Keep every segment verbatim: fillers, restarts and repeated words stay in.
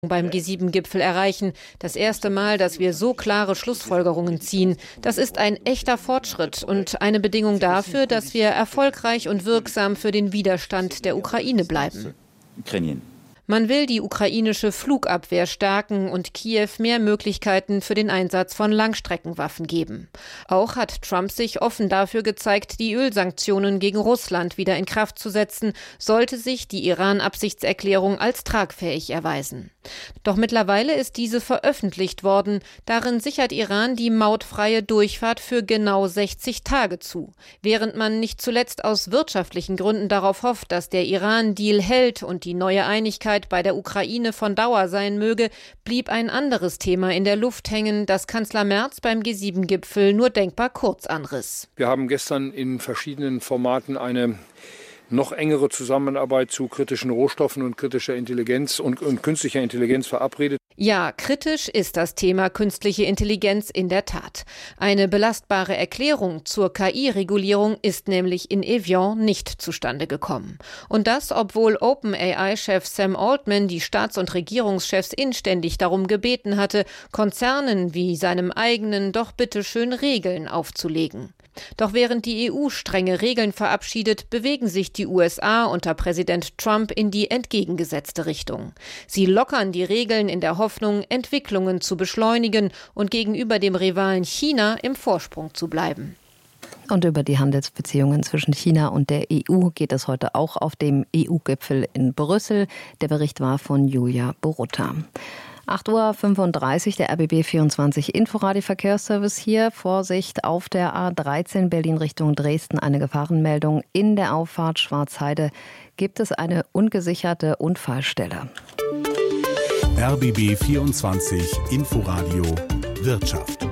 beim G sieben Gipfel erreichen. Das erste Mal, dass wir so klare Schlussfolgerungen ziehen. Das ist ein echter Fortschritt und eine Bedingung dafür, dass wir erfolgreich und wirksam für den Widerstand der Ukraine bleiben. Man will die ukrainische Flugabwehr stärken und Kiew mehr Möglichkeiten für den Einsatz von Langstreckenwaffen geben. Auch hat Trump sich offen dafür gezeigt, die Ölsanktionen gegen Russland wieder in Kraft zu setzen, sollte sich die Iran-Absichtserklärung als tragfähig erweisen. Doch mittlerweile ist diese veröffentlicht worden. Darin sichert Iran die mautfreie Durchfahrt für genau sechzig Tage zu. Während man nicht zuletzt aus wirtschaftlichen Gründen darauf hofft, dass der Iran-Deal hält und die neue Einigkeit bei der Ukraine von Dauer sein möge, blieb ein anderes Thema in der Luft hängen, das Kanzler Merz beim G sieben Gipfel nur denkbar kurz anriss. Wir haben gestern in verschiedenen Formaten eine noch engere Zusammenarbeit zu kritischen Rohstoffen und kritischer Intelligenz und, und künstlicher Intelligenz verabredet. Ja, kritisch ist das Thema künstliche Intelligenz in der Tat. Eine belastbare Erklärung zur K I-Regulierung ist nämlich in Evian nicht zustande gekommen. Und das, obwohl OpenAI-Chef Sam Altman die Staats- und Regierungschefs inständig darum gebeten hatte, Konzernen wie seinem eigenen doch bitteschön Regeln aufzulegen. Doch während die E U strenge Regeln verabschiedet, bewegen sich die U S A unter Präsident Trump in die entgegengesetzte Richtung. Sie lockern die Regeln in der Hoffnung, Entwicklungen zu beschleunigen und gegenüber dem Rivalen China im Vorsprung zu bleiben. Und über die Handelsbeziehungen zwischen China und der E U geht es heute auch auf dem E U-Gipfel in Brüssel. Der Bericht war von Julia Borutta. acht Uhr fünfunddreißig, der R B B vierundzwanzig Inforadio-Verkehrsservice hier. Vorsicht auf der A dreizehn Berlin Richtung Dresden, eine Gefahrenmeldung. In der Auffahrt Schwarzheide gibt es eine ungesicherte Unfallstelle. R B B vierundzwanzig Inforadio Wirtschaft.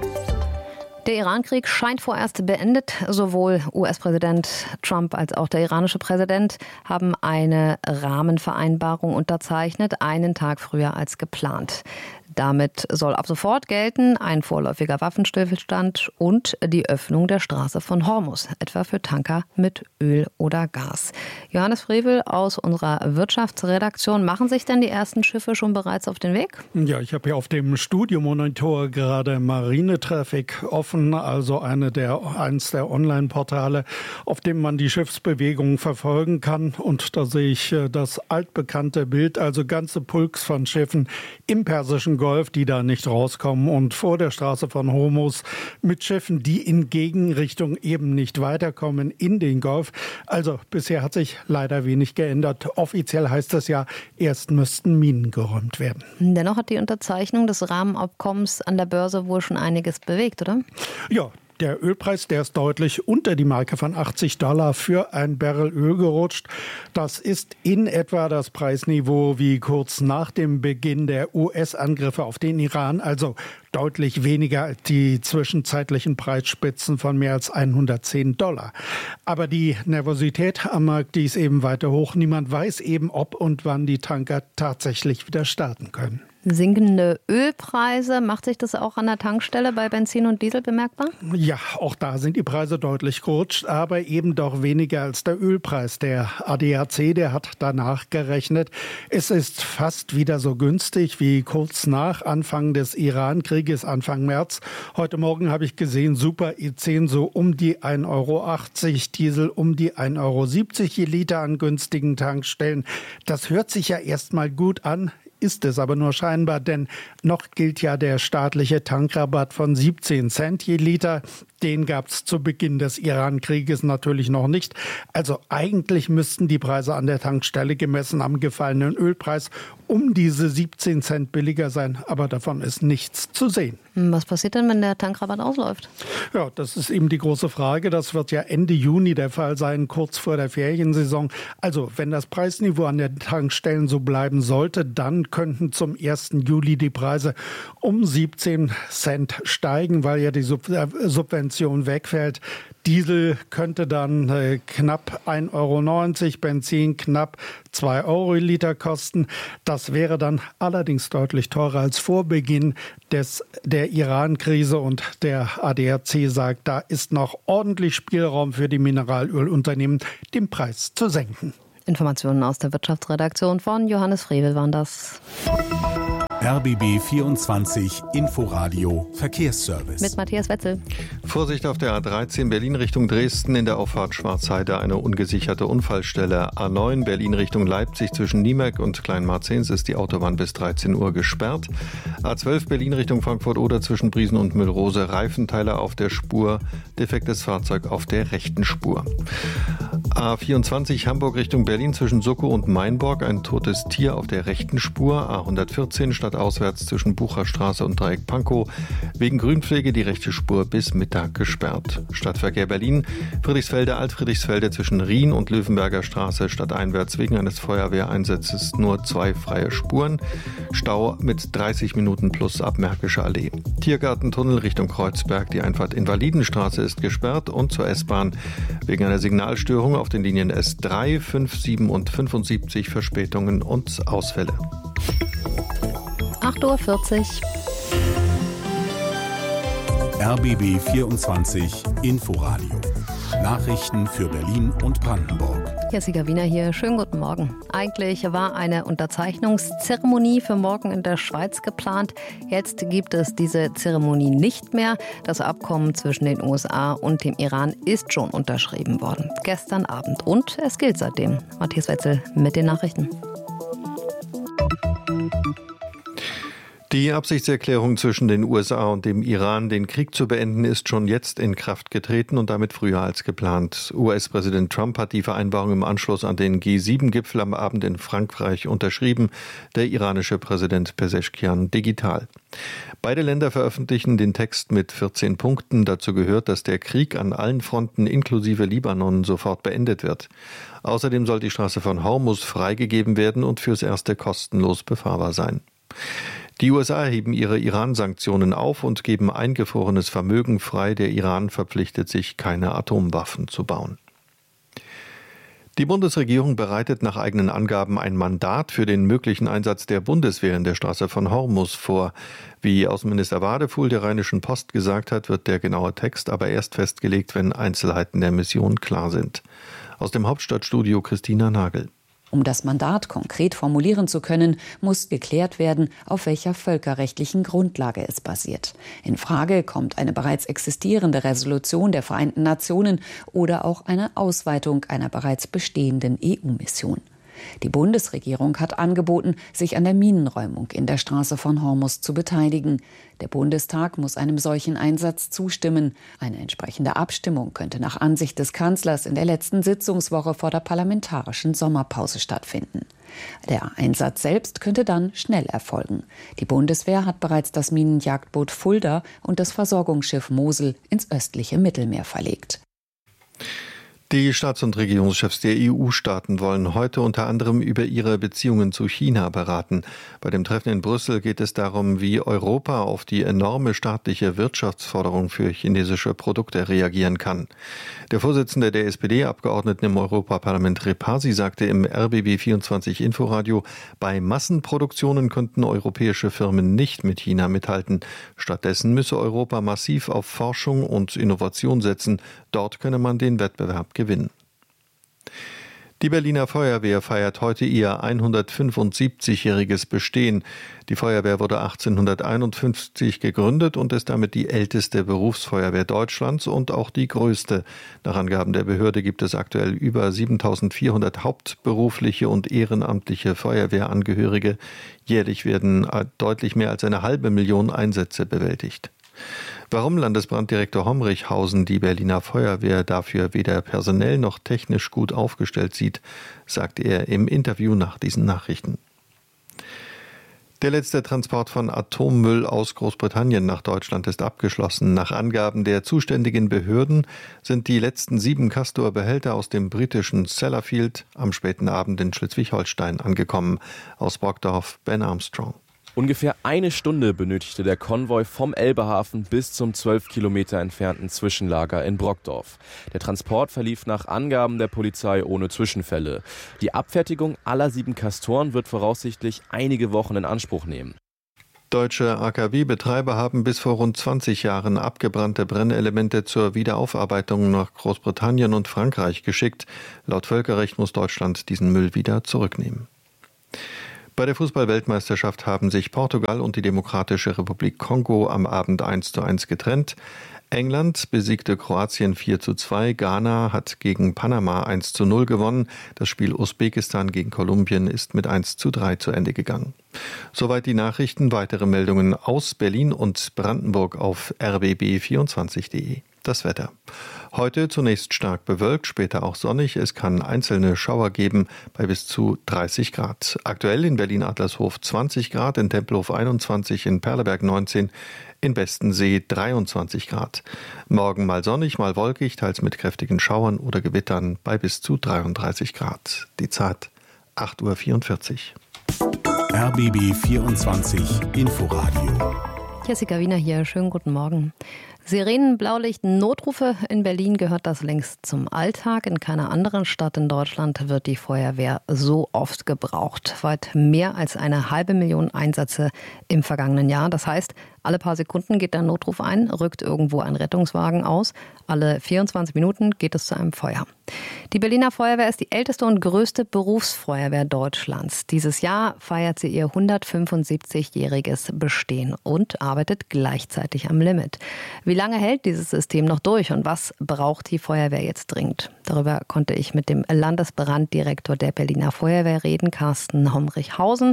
Der Iran-Krieg scheint vorerst beendet. Sowohl U S-Präsident Trump als auch der iranische Präsident haben eine Rahmenvereinbarung unterzeichnet, einen Tag früher als geplant. Damit soll ab sofort gelten ein vorläufiger Waffenstillstand und die Öffnung der Straße von Hormuz, etwa für Tanker mit Öl oder Gas. Johannes Frevel aus unserer Wirtschaftsredaktion. Machen sich denn die ersten Schiffe schon bereits auf den Weg? Ja, ich habe hier auf dem Studiomonitor gerade Marine-Traffic offen, also eine der, eins der Online-Portale, auf dem man die Schiffsbewegung verfolgen kann. Und da sehe ich das altbekannte Bild, also ganze Pulks von Schiffen im Persischen Golf, die da nicht rauskommen und vor der Straße von Hormuz mit Schiffen, die in Gegenrichtung eben nicht weiterkommen in den Golf. Also bisher hat sich leider wenig geändert. Offiziell heißt es ja, erst müssten Minen geräumt werden. Dennoch hat die Unterzeichnung des Rahmenabkommens an der Börse wohl schon einiges bewegt, oder? Ja. Der Ölpreis, der ist deutlich unter die Marke von achtzig Dollar für ein Barrel Öl gerutscht. Das ist in etwa das Preisniveau wie kurz nach dem Beginn der U S-Angriffe auf den Iran, also deutlich weniger als die zwischenzeitlichen Preisspitzen von mehr als hundertzehn Dollar. Aber die Nervosität am Markt, die ist eben weiter hoch. Niemand weiß eben, ob und wann die Tanker tatsächlich wieder starten können. Sinkende Ölpreise, macht sich das auch an der Tankstelle bei Benzin und Diesel bemerkbar? Ja, auch da sind die Preise deutlich gerutscht, aber eben doch weniger als der Ölpreis. Der A D A C, der hat danach gerechnet, es ist fast wieder so günstig wie kurz nach Anfang des Iran-Krieges, Anfang März. Heute Morgen habe ich gesehen, Super E zehn so um die ein Euro achtzig, Diesel um die ein Euro siebzig je Liter an günstigen Tankstellen. Das hört sich ja erstmal gut an. Ist es aber nur scheinbar, denn noch gilt ja der staatliche Tankrabatt von siebzehn Cent je Liter. Den gab es zu Beginn des Iran-Krieges natürlich noch nicht. Also eigentlich müssten die Preise an der Tankstelle gemessen am gefallenen Ölpreis um diese siebzehn Cent billiger sein. Aber davon ist nichts zu sehen. Was passiert denn, wenn der Tankrabatt ausläuft? Ja, das ist eben die große Frage. Das wird ja Ende Juni der Fall sein, kurz vor der Feriensaison. Also wenn das Preisniveau an den Tankstellen so bleiben sollte, dann könnten zum ersten Juli die Preise um siebzehn Cent steigen, weil ja die Subvention wegfällt. Diesel könnte dann äh, knapp ein Euro neunzig, Benzin knapp zwei Euro Liter kosten. Das wäre dann allerdings deutlich teurer als vor Beginn des, der Iran-Krise. Und der A D A C sagt, da ist noch ordentlich Spielraum für die Mineralölunternehmen, den Preis zu senken. Informationen aus der Wirtschaftsredaktion von Johannes Frevel waren das. R B B vierundzwanzig Inforadio Verkehrsservice. Mit Matthias Wetzel. Vorsicht auf der A dreizehn Berlin Richtung Dresden, in der Auffahrt Schwarzheide eine ungesicherte Unfallstelle. A neun Berlin Richtung Leipzig zwischen Niemek und Kleinmarzens ist die Autobahn bis dreizehn Uhr gesperrt. A zwölf Berlin Richtung Frankfurt-Oder zwischen Briesen und Müllrose, Reifenteile auf der Spur, defektes Fahrzeug auf der rechten Spur. A vierundzwanzig Hamburg Richtung Berlin zwischen Suckow und Mainborg, ein totes Tier auf der rechten Spur. A hundertvierzehn stadtauswärts zwischen Bucherstraße und Dreieck Pankow, wegen Grünpflege die rechte Spur bis Mittag gesperrt. Stadtverkehr Berlin, Friedrichsfelde, Alt-Friedrichsfelde zwischen Rien und Löwenberger Straße stadteinwärts wegen eines Feuerwehreinsatzes nur zwei freie Spuren. Stau mit dreißig Minuten plus ab Märkische Allee. Tiergartentunnel Richtung Kreuzberg, die Einfahrt Invalidenstraße ist gesperrt und zur S-Bahn wegen einer Signalstörung auf den Linien S drei, fünf, sieben und fünfundsiebzig Verspätungen und Ausfälle. acht Uhr vierzig. R B B vierundzwanzig Inforadio. Nachrichten für Berlin und Brandenburg. Jessica Wiener hier. Schönen guten Morgen. Eigentlich war eine Unterzeichnungszeremonie für morgen in der Schweiz geplant. Jetzt gibt es diese Zeremonie nicht mehr. Das Abkommen zwischen den U S A und dem Iran ist schon unterschrieben worden. Gestern Abend. Und es gilt seitdem. Matthias Wetzel mit den Nachrichten. Die Absichtserklärung zwischen den U S A und dem Iran, den Krieg zu beenden, ist schon jetzt in Kraft getreten und damit früher als geplant. U S-Präsident Trump hat die Vereinbarung im Anschluss an den G sieben Gipfel am Abend in Frankreich unterschrieben, der iranische Präsident Pezeshkian digital. Beide Länder veröffentlichen den Text mit vierzehn Punkten. Dazu gehört, dass der Krieg an allen Fronten inklusive Libanon sofort beendet wird. Außerdem soll die Straße von Hormuz freigegeben werden und fürs Erste kostenlos befahrbar sein. Die U S A heben ihre Iran-Sanktionen auf und geben eingefrorenes Vermögen frei. Der Iran verpflichtet sich, keine Atomwaffen zu bauen. Die Bundesregierung bereitet nach eigenen Angaben ein Mandat für den möglichen Einsatz der Bundeswehr in der Straße von Hormuz vor. Wie Außenminister Wadefuhl der Rheinischen Post gesagt hat, wird der genaue Text aber erst festgelegt, wenn Einzelheiten der Mission klar sind. Aus dem Hauptstadtstudio Christina Nagel. Um das Mandat konkret formulieren zu können, muss geklärt werden, auf welcher völkerrechtlichen Grundlage es basiert. In Frage kommt eine bereits existierende Resolution der Vereinten Nationen oder auch eine Ausweitung einer bereits bestehenden E U-Mission. Die Bundesregierung hat angeboten, sich an der Minenräumung in der Straße von Hormuz zu beteiligen. Der Bundestag muss einem solchen Einsatz zustimmen. Eine entsprechende Abstimmung könnte nach Ansicht des Kanzlers in der letzten Sitzungswoche vor der parlamentarischen Sommerpause stattfinden. Der Einsatz selbst könnte dann schnell erfolgen. Die Bundeswehr hat bereits das Minenjagdboot Fulda und das Versorgungsschiff Mosel ins östliche Mittelmeer verlegt. Die Staats- und Regierungschefs der E U-Staaten wollen heute unter anderem über ihre Beziehungen zu China beraten. Bei dem Treffen in Brüssel geht es darum, wie Europa auf die enorme staatliche Wirtschaftsforderung für chinesische Produkte reagieren kann. Der Vorsitzende der S P D-Abgeordneten im Europaparlament Repasi sagte im R B B vierundzwanzig Inforadio, bei Massenproduktionen könnten europäische Firmen nicht mit China mithalten. Stattdessen müsse Europa massiv auf Forschung und Innovation setzen. Dort könne man den Wettbewerb gewinnen. Die Berliner Feuerwehr feiert heute ihr hundertfünfundsiebzigjähriges Bestehen. Die Feuerwehr wurde achtzehnhunderteinundfünfzig gegründet und ist damit die älteste Berufsfeuerwehr Deutschlands und auch die größte. Nach Angaben der Behörde gibt es aktuell über siebentausendvierhundert hauptberufliche und ehrenamtliche Feuerwehrangehörige. Jährlich werden deutlich mehr als eine halbe Million Einsätze bewältigt. Warum Landesbranddirektor Homrichhausen die Berliner Feuerwehr dafür weder personell noch technisch gut aufgestellt sieht, sagte er im Interview nach diesen Nachrichten. Der letzte Transport von Atommüll aus Großbritannien nach Deutschland ist abgeschlossen. Nach Angaben der zuständigen Behörden sind die letzten sieben Castor-Behälter aus dem britischen Sellafield am späten Abend in Schleswig-Holstein angekommen. Aus Brockdorf, Ben Armstrong. Ungefähr eine Stunde benötigte der Konvoi vom Elbehafen bis zum zwölf Kilometer entfernten Zwischenlager in Brockdorf. Der Transport verlief nach Angaben der Polizei ohne Zwischenfälle. Die Abfertigung aller sieben Castoren wird voraussichtlich einige Wochen in Anspruch nehmen. Deutsche A K W-Betreiber haben bis vor rund zwanzig Jahren abgebrannte Brennelemente zur Wiederaufarbeitung nach Großbritannien und Frankreich geschickt. Laut Völkerrecht muss Deutschland diesen Müll wieder zurücknehmen. Bei der Fußball-Weltmeisterschaft haben sich Portugal und die Demokratische Republik Kongo am Abend eins zu eins getrennt. England besiegte Kroatien vier zu zwei, Ghana hat gegen Panama eins zu null gewonnen. Das Spiel Usbekistan gegen Kolumbien ist mit eins zu drei zu Ende gegangen. Soweit die Nachrichten, weitere Meldungen aus Berlin und Brandenburg auf r b b vierundzwanzig punkt de. Das Wetter. Heute zunächst stark bewölkt, später auch sonnig. Es kann einzelne Schauer geben bei bis zu dreißig Grad. Aktuell in Berlin-Adlershof zwanzig Grad, in Tempelhof einundzwanzig, in Perleberg neunzehn, in Bestensee dreiundzwanzig Grad. Morgen mal sonnig, mal wolkig, teils mit kräftigen Schauern oder Gewittern bei bis zu dreiunddreißig Grad. Die Zeit acht Uhr vierundvierzig. R B B vierundzwanzig Inforadio. Jessica Wiener hier, schönen guten Morgen. Sirenen, Blaulicht, Notrufe. In Berlin gehört das längst zum Alltag. In keiner anderen Stadt in Deutschland wird die Feuerwehr so oft gebraucht. Weit mehr als eine halbe Million Einsätze im vergangenen Jahr. Das heißt, alle paar Sekunden geht der Notruf ein, rückt irgendwo ein Rettungswagen aus. Alle vierundzwanzig Minuten geht es zu einem Feuer. Die Berliner Feuerwehr ist die älteste und größte Berufsfeuerwehr Deutschlands. Dieses Jahr feiert sie ihr hundertfünfundsiebzigjähriges Bestehen und arbeitet gleichzeitig am Limit. Wie lange hält dieses System noch durch und was braucht die Feuerwehr jetzt dringend? Darüber konnte ich mit dem Landesbranddirektor der Berliner Feuerwehr reden, Carsten Homrichhausen.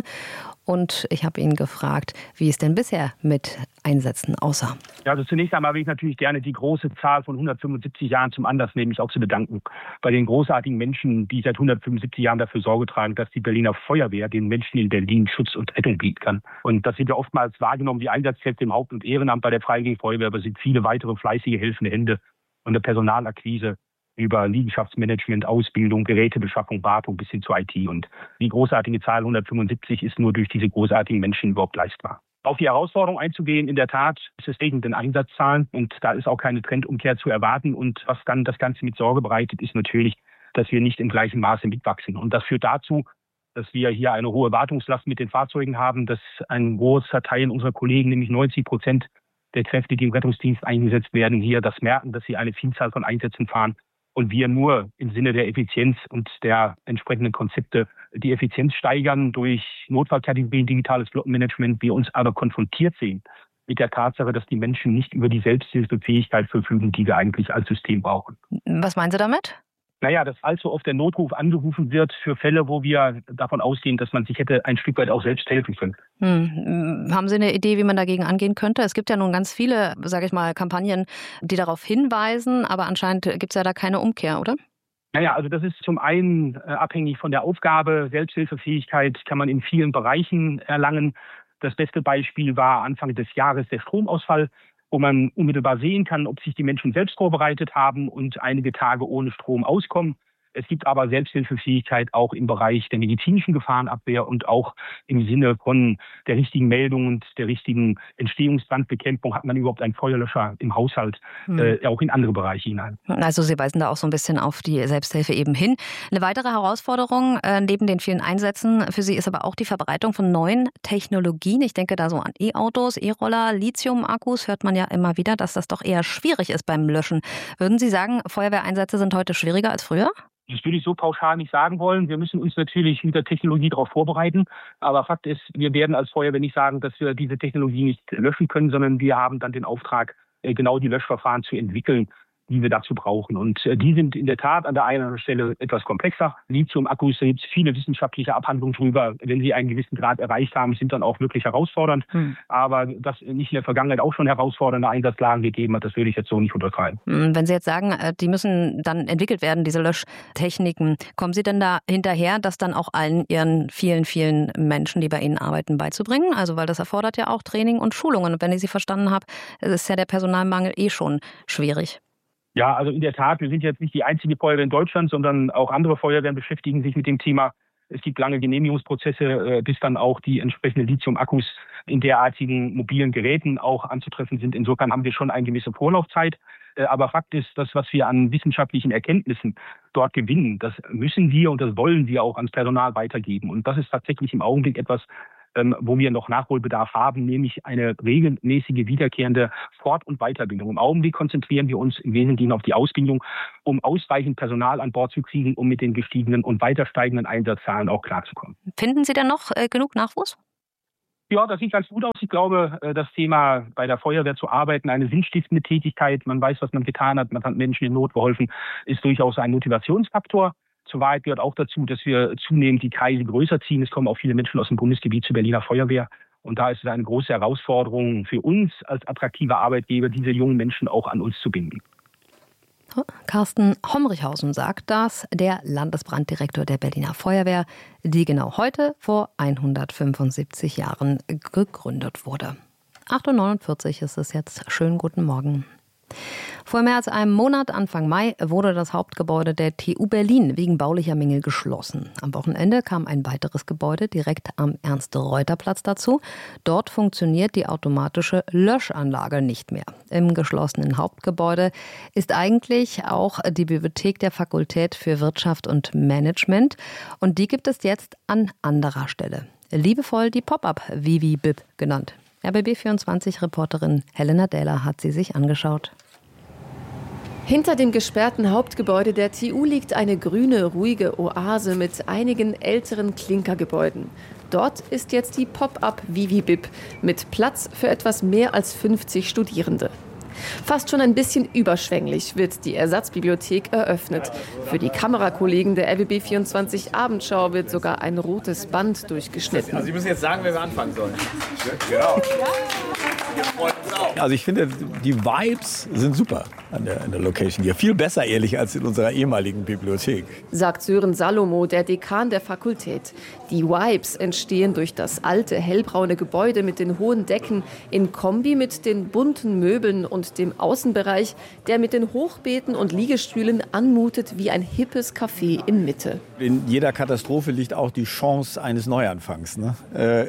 Und ich habe ihn gefragt, wie es denn bisher mit Einsätzen aussah. Ja, also zunächst einmal will ich natürlich gerne die große Zahl von hundertfünfundsiebzig Jahren zum Anlass nehmen, mich auch zu bedanken bei den großartigen Menschen, die seit hundertfünfundsiebzig Jahren dafür Sorge tragen, dass die Berliner Feuerwehr den Menschen in Berlin Schutz und Rettung bieten kann. Und das wird ja oftmals wahrgenommen, die Einsatzkräfte im Haupt- und Ehrenamt bei der Freiwilligen Feuerwehr, aber es sind viele weitere fleißige helfende Hände und der Personalakquise über Liegenschaftsmanagement, Ausbildung, Gerätebeschaffung, Wartung bis hin zu I T. Und die großartige Zahl hundertfünfundsiebzig ist nur durch diese großartigen Menschen überhaupt leistbar. Auf die Herausforderung einzugehen, in der Tat ist es wegen den Einsatzzahlen und da ist auch keine Trendumkehr zu erwarten. Und was dann das Ganze mit Sorge bereitet, ist natürlich, dass wir nicht im gleichen Maße mitwachsen. Und das führt dazu, dass wir hier eine hohe Wartungslast mit den Fahrzeugen haben, dass ein großer Teil unserer Kollegen, nämlich neunzig Prozent der Kräfte, die im Rettungsdienst eingesetzt werden, hier das merken, dass sie eine Vielzahl von Einsätzen fahren. Und wir nur im Sinne der Effizienz und der entsprechenden Konzepte die Effizienz steigern durch Notfallkategorien, digitales Flottenmanagement, wir uns aber konfrontiert sehen mit der Tatsache, dass die Menschen nicht über die Selbsthilfefähigkeit verfügen, die wir eigentlich als System brauchen. Was meinen Sie damit? Naja, dass allzu oft der Notruf angerufen wird für Fälle, wo wir davon ausgehen, dass man sich hätte ein Stück weit auch selbst helfen können. Hm. Haben Sie eine Idee, wie man dagegen angehen könnte? Es gibt ja nun ganz viele, sage ich mal, Kampagnen, die darauf hinweisen, aber anscheinend gibt es ja da keine Umkehr, oder? Naja, also das ist zum einen äh, abhängig von der Aufgabe. Selbsthilfefähigkeit kann man in vielen Bereichen erlangen. Das beste Beispiel war Anfang des Jahres der Stromausfall, wo man unmittelbar sehen kann, ob sich die Menschen selbst vorbereitet haben und einige Tage ohne Strom auskommen. Es gibt aber Selbsthilfefähigkeit auch im Bereich der medizinischen Gefahrenabwehr und auch im Sinne von der richtigen Meldung und der richtigen Entstehungsbrandbekämpfung hat man überhaupt einen Feuerlöscher im Haushalt, hm. äh, auch in andere Bereiche hinein. Also Sie weisen da auch so ein bisschen auf die Selbsthilfe eben hin. Eine weitere Herausforderung äh, neben den vielen Einsätzen für Sie ist aber auch die Verbreitung von neuen Technologien. Ich denke da so an E-Autos, E-Roller, Lithium-Akkus. Hört man ja immer wieder, dass das doch eher schwierig ist beim Löschen. Würden Sie sagen, Feuerwehreinsätze sind heute schwieriger als früher? Das würde ich so pauschal nicht sagen wollen. Wir müssen uns natürlich mit der Technologie darauf vorbereiten. Aber Fakt ist, wir werden als Feuerwehr nicht sagen, dass wir diese Technologie nicht löschen können, sondern wir haben dann den Auftrag, genau die Löschverfahren zu entwickeln, die wir dazu brauchen. Und die sind in der Tat an der einen Stelle etwas komplexer. Lithium-Akkus, da gibt es viele wissenschaftliche Abhandlungen drüber. Wenn sie einen gewissen Grad erreicht haben, sind dann auch wirklich herausfordernd. Hm. Aber dass nicht in der Vergangenheit auch schon herausfordernde Einsatzlagen gegeben hat, das würde ich jetzt so nicht untertreiben. Wenn Sie jetzt sagen, die müssen dann entwickelt werden, diese Löschtechniken, kommen Sie denn da hinterher, das dann auch allen Ihren vielen, vielen Menschen, die bei Ihnen arbeiten, beizubringen? Also weil das erfordert ja auch Training und Schulungen. Und wenn ich Sie verstanden habe, ist ja der Personalmangel eh schon schwierig. Ja, also in der Tat, wir sind jetzt nicht die einzige Feuerwehr in Deutschland, sondern auch andere Feuerwehren beschäftigen sich mit dem Thema. Es gibt lange Genehmigungsprozesse, bis dann auch die entsprechenden Lithium-Akkus in derartigen mobilen Geräten auch anzutreffen sind. Insofern haben wir schon eine gewisse Vorlaufzeit. Aber Fakt ist, das, was wir an wissenschaftlichen Erkenntnissen dort gewinnen, das müssen wir und das wollen wir auch ans Personal weitergeben. Und das ist tatsächlich im Augenblick etwas, wo wir noch Nachholbedarf haben, nämlich eine regelmäßige, wiederkehrende Fort- und Weiterbildung. Im Augenblick konzentrieren wir uns im Wesentlichen auf die Ausbildung, um ausreichend Personal an Bord zu kriegen, um mit den gestiegenen und weiter steigenden Einsatzzahlen auch klarzukommen. Finden Sie denn noch äh, genug Nachwuchs? Ja, das sieht ganz gut aus. Ich glaube, das Thema bei der Feuerwehr zu arbeiten, eine sinnstiftende Tätigkeit, man weiß, was man getan hat, man hat Menschen in Not geholfen, ist durchaus ein Motivationsfaktor. Zur Wahrheit gehört auch dazu, dass wir zunehmend die Kreise größer ziehen. Es kommen auch viele Menschen aus dem Bundesgebiet zur Berliner Feuerwehr. Und da ist es eine große Herausforderung für uns als attraktiver Arbeitgeber, diese jungen Menschen auch an uns zu binden. Carsten Homrichhausen sagt das, der Landesbranddirektor der Berliner Feuerwehr, die genau heute vor hundertfünfundsiebzig Jahren gegründet wurde. acht Uhr neunundvierzig ist es jetzt. Schönen guten Morgen. Vor mehr als einem Monat, Anfang Mai, wurde das Hauptgebäude der T U Berlin wegen baulicher Mängel geschlossen. Am Wochenende kam ein weiteres Gebäude direkt am Ernst-Reuter-Platz dazu. Dort funktioniert die automatische Löschanlage nicht mehr. Im geschlossenen Hauptgebäude ist eigentlich auch die Bibliothek der Fakultät für Wirtschaft und Management. Und die gibt es jetzt an anderer Stelle. Liebevoll die Pop-up-Vivi Bib genannt. R B B vierundzwanzig-Reporterin Helena Dähler hat sie sich angeschaut. Hinter dem gesperrten Hauptgebäude der T U liegt eine grüne, ruhige Oase mit einigen älteren Klinkergebäuden. Dort ist jetzt die Pop-up-Vivi Bib mit Platz für etwas mehr als fünfzig Studierende. Fast schon ein bisschen überschwänglich wird die Ersatzbibliothek eröffnet. Für die Kamerakollegen der R B B vierundzwanzig Abendschau wird sogar ein rotes Band durchgeschnitten. Also Sie müssen jetzt sagen, wer wir anfangen sollen. Genau. Also ich finde, die Vibes sind super an der, an der Location hier. Viel besser, ehrlich, als in unserer ehemaligen Bibliothek. Sagt Sören Salomo, der Dekan der Fakultät. Die Vibes entstehen durch das alte, hellbraune Gebäude mit den hohen Decken in Kombi mit den bunten Möbeln und dem Außenbereich, der mit den Hochbeeten und Liegestühlen anmutet wie ein hippes Café in Mitte. In jeder Katastrophe liegt auch die Chance eines Neuanfangs. Ne? Äh,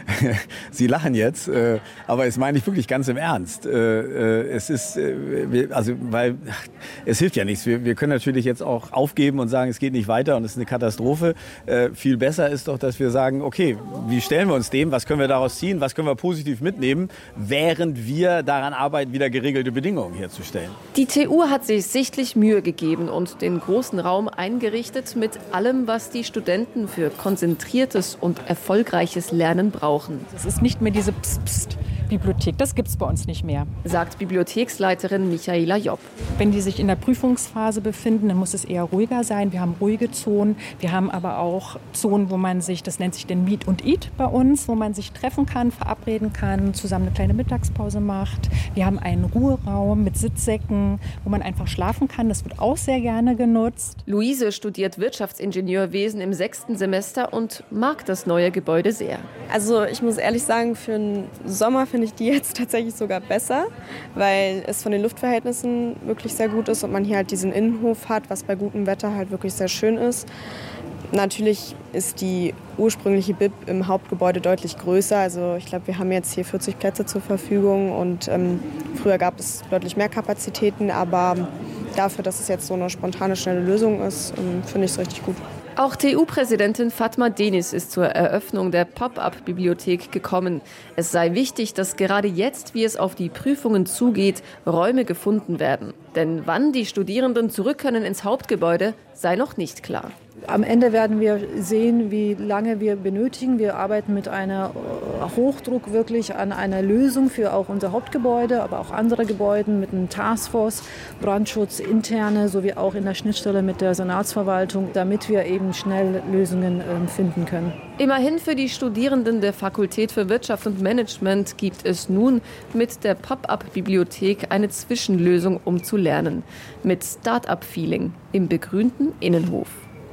Sie lachen jetzt, äh, aber es meine ich wirklich ganz im Ernst. Äh, es ist, äh, wir, also, weil ach, es hilft ja nichts. Wir, wir können natürlich jetzt auch aufgeben und sagen, es geht nicht weiter und es ist eine Katastrophe. Äh, viel besser ist doch, dass wir sagen, okay, wie stellen wir uns dem? Was können wir daraus ziehen? Was können wir positiv mitnehmen, während wir daran arbeiten, wieder geregelte Bedingungen herzustellen? Die T U hat sich sichtlich Mühe gegeben und den großen Raum eingerichtet mit allem, was die Studenten für konzentriertes und erfolgreiches Lernen brauchen. Es ist nicht mehr diese Psst-Psst-Bibliothek, das gibt es bei uns nicht mehr. Sagt Bibliotheksleiterin Michaela Jopp. Wenn die sich in der Prüfungsphase befinden, dann muss es eher ruhiger sein. Wir haben ruhige Zonen, wir haben aber auch Zonen, wo man sich, das nennt sich den Meet und Eat bei uns, wo man sich treffen kann, verabreden kann, zusammen eine kleine Mittagspause macht. Wir haben einen Ruheraum mit Sitzsäcken, wo man einfach schlafen kann. Das wird auch sehr gerne genutzt. Luise studiert Wirtschaftsingenieurwesen im sechsten Semester und mag das neue Gebäude sehr. Also ich muss ehrlich sagen, für den Sommer finde ich die jetzt tatsächlich sogar besser, weil es von den Luftverhältnissen wirklich sehr gut ist und man hier halt diesen Innenhof hat, was bei gutem Wetter halt wirklich sehr schön ist. Natürlich ist die ursprüngliche Bib im Hauptgebäude deutlich größer. Also ich glaube, wir haben jetzt hier vierzig Plätze zur Verfügung und ähm, früher gab es deutlich mehr Kapazitäten. Aber dafür, dass es jetzt so eine spontane, schnelle Lösung ist, ähm, finde ich es richtig gut. Auch T U-Präsidentin Fatma Deniz ist zur Eröffnung der Pop-up-Bibliothek gekommen. Es sei wichtig, dass gerade jetzt, wie es auf die Prüfungen zugeht, Räume gefunden werden. Denn wann die Studierenden zurück können ins Hauptgebäude, sei noch nicht klar. Am Ende werden wir sehen, wie lange wir benötigen. Wir arbeiten mit einer Hochdruck wirklich an einer Lösung für auch unser Hauptgebäude, aber auch andere Gebäude mit einem Taskforce, Brandschutz, interne, sowie auch in der Schnittstelle mit der Senatsverwaltung, damit wir eben schnell Lösungen finden können. Immerhin für die Studierenden der Fakultät für Wirtschaft und Management gibt es nun mit der Pop-up-Bibliothek eine Zwischenlösung, um zu lernen. Mit Start-up-Feeling im begrünten Innenhof.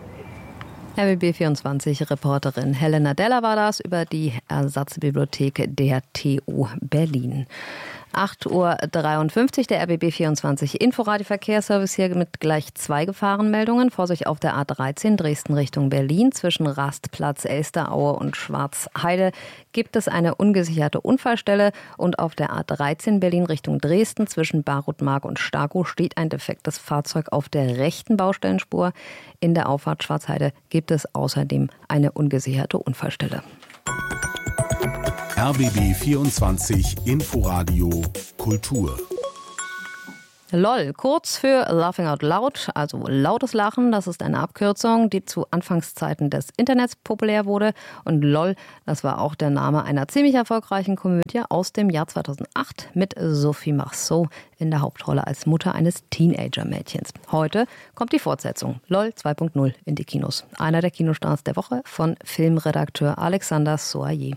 R B B vierundzwanzig-Reporterin Helena Dähler war das über die Ersatzbibliothek der T U Berlin. acht Uhr dreiundfünfzig, der R B B vierundzwanzig Inforadio-Verkehrsservice hier mit gleich zwei Gefahrenmeldungen. Vorsicht auf der A dreizehn Dresden Richtung Berlin. Zwischen Rastplatz, Elsteraue und Schwarzheide gibt es eine ungesicherte Unfallstelle. Und auf der A dreizehn Berlin Richtung Dresden zwischen Barutmark und Starkow steht ein defektes Fahrzeug auf der rechten Baustellenspur. In der Auffahrt Schwarzheide gibt es außerdem eine ungesicherte Unfallstelle. R B B vierundzwanzig Inforadio Kultur. LOL, kurz für Laughing Out Loud, also lautes Lachen. Das ist eine Abkürzung, die zu Anfangszeiten des Internets populär wurde. Und LOL, das war auch der Name einer ziemlich erfolgreichen Komödie aus dem Jahr zweitausendacht mit Sophie Marceau in der Hauptrolle als Mutter eines Teenager-Mädchens. Heute kommt die Fortsetzung, LOL zwei Punkt null, in die Kinos. Einer der Kinostarts der Woche von Filmredakteur Alexander Soayer.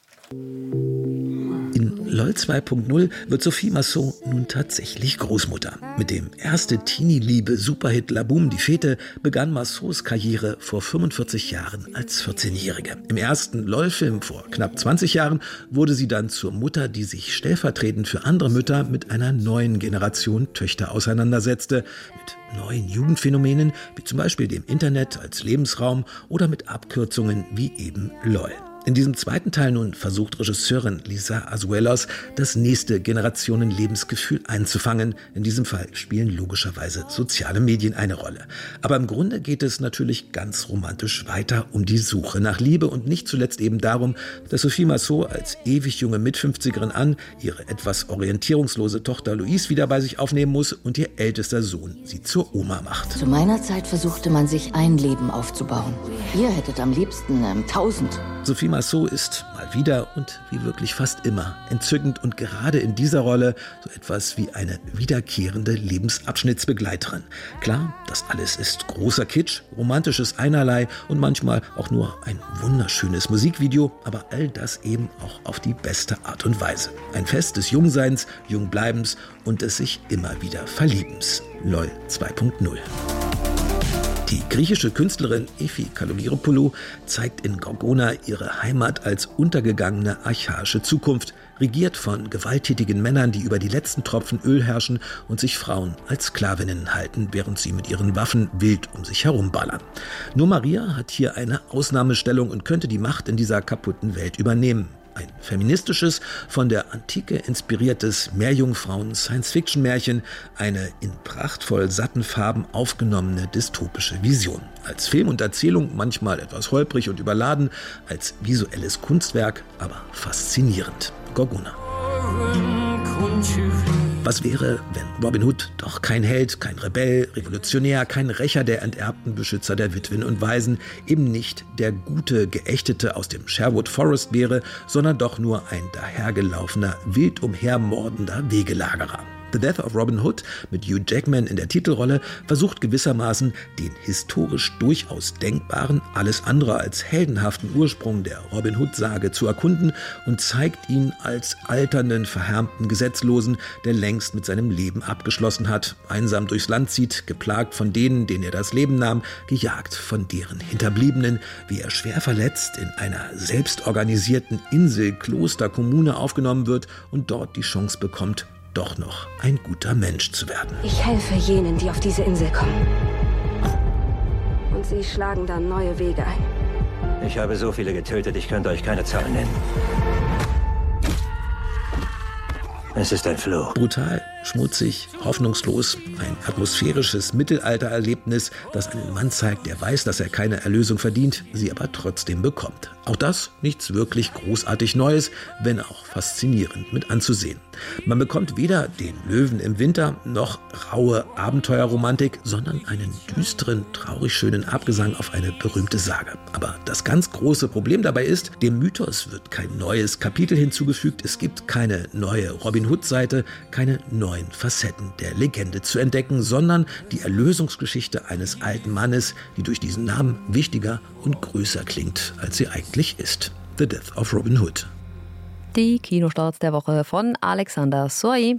In LOL zwei Punkt null wird Sophie Marceau nun tatsächlich Großmutter. Mit dem erste Teenie-Liebe-Superhit La Boum die Fete begann Marceaus Karriere vor fünfundvierzig Jahren als vierzehnjährige. Im ersten LOL-Film vor knapp zwanzig Jahren wurde sie dann zur Mutter, die sich stellvertretend für andere Mütter mit einer neuen Generation Töchter auseinandersetzte. Mit neuen Jugendphänomenen, wie zum Beispiel dem Internet als Lebensraum oder mit Abkürzungen wie eben LOL. In diesem zweiten Teil nun versucht Regisseurin Lisa Azuelos, das nächste Generationen-Lebensgefühl einzufangen. In diesem Fall spielen logischerweise soziale Medien eine Rolle. Aber im Grunde geht es natürlich ganz romantisch weiter um die Suche nach Liebe und nicht zuletzt eben darum, dass Sophie Marceau als ewig junge Mitfünfzigerin an ihre etwas orientierungslose Tochter Louise wieder bei sich aufnehmen muss und ihr ältester Sohn sie zur Oma macht. Zu meiner Zeit versuchte man sich ein Leben aufzubauen. Ihr hättet am liebsten ähm, tausend. Sophie Marceau ist mal wieder und wie wirklich fast immer entzückend und gerade in dieser Rolle so etwas wie eine wiederkehrende Lebensabschnittsbegleiterin. Klar, das alles ist großer Kitsch, romantisches Einerlei und manchmal auch nur ein wunderschönes Musikvideo, aber all das eben auch auf die beste Art und Weise. Ein Fest des Jungseins, Jungbleibens und des sich immer wieder Verliebens. LOL zwei Punkt null. Die griechische Künstlerin Efi Kalogiropoulou zeigt in Gorgona ihre Heimat als untergegangene archaische Zukunft, regiert von gewalttätigen Männern, die über die letzten Tropfen Öl herrschen und sich Frauen als Sklavinnen halten, während sie mit ihren Waffen wild um sich herumballern. Nur Maria hat hier eine Ausnahmestellung und könnte die Macht in dieser kaputten Welt übernehmen. Ein feministisches, von der Antike inspiriertes Meerjungfrauen-Science-Fiction-Märchen, eine in prachtvoll satten Farben aufgenommene dystopische Vision. Als Film und Erzählung manchmal etwas holprig und überladen, als visuelles Kunstwerk aber faszinierend. Gorgona. Was wäre, wenn Robin Hood doch kein Held, kein Rebell, Revolutionär, kein Rächer der enterbten Beschützer der Witwen und Waisen, eben nicht der gute Geächtete aus dem Sherwood Forest wäre, sondern doch nur ein dahergelaufener, wild umhermordender Wegelagerer. The Death of Robin Hood mit Hugh Jackman in der Titelrolle versucht gewissermaßen den historisch durchaus denkbaren, alles andere als heldenhaften Ursprung der Robin Hood-Sage zu erkunden und zeigt ihn als alternden, verhärmten Gesetzlosen, der längst mit seinem Leben abgeschlossen hat, einsam durchs Land zieht, geplagt von denen, denen er das Leben nahm, gejagt von deren Hinterbliebenen, wie er schwer verletzt in einer selbstorganisierten Insel-Kloster-Kommune aufgenommen wird und dort die Chance bekommt, doch noch ein guter Mensch zu werden. Ich helfe jenen, die auf diese Insel kommen. Und sie schlagen dann neue Wege ein. Ich habe so viele getötet, ich könnte euch keine Zahlen nennen. Es ist ein Fluch. Brutal, schmutzig, hoffnungslos. Ein atmosphärisches Mittelaltererlebnis, das einen Mann zeigt, der weiß, dass er keine Erlösung verdient, sie aber trotzdem bekommt. Auch das nichts wirklich großartig Neues, wenn auch faszinierend mit anzusehen. Man bekommt weder den Löwen im Winter noch raue Abenteuerromantik, sondern einen düsteren, traurig schönen Abgesang auf eine berühmte Sage. Aber das ganz große Problem dabei ist, dem Mythos wird kein neues Kapitel hinzugefügt, es gibt keine neue Robin Hood-Seite, keine neuen Facetten der Legende zu entdecken, sondern die Erlösungsgeschichte eines alten Mannes, die durch diesen Namen wichtiger und größer klingt, als sie eigentlich ist. The Death of Robin Hood. Die Kinostarts der Woche von Alexander Soayer.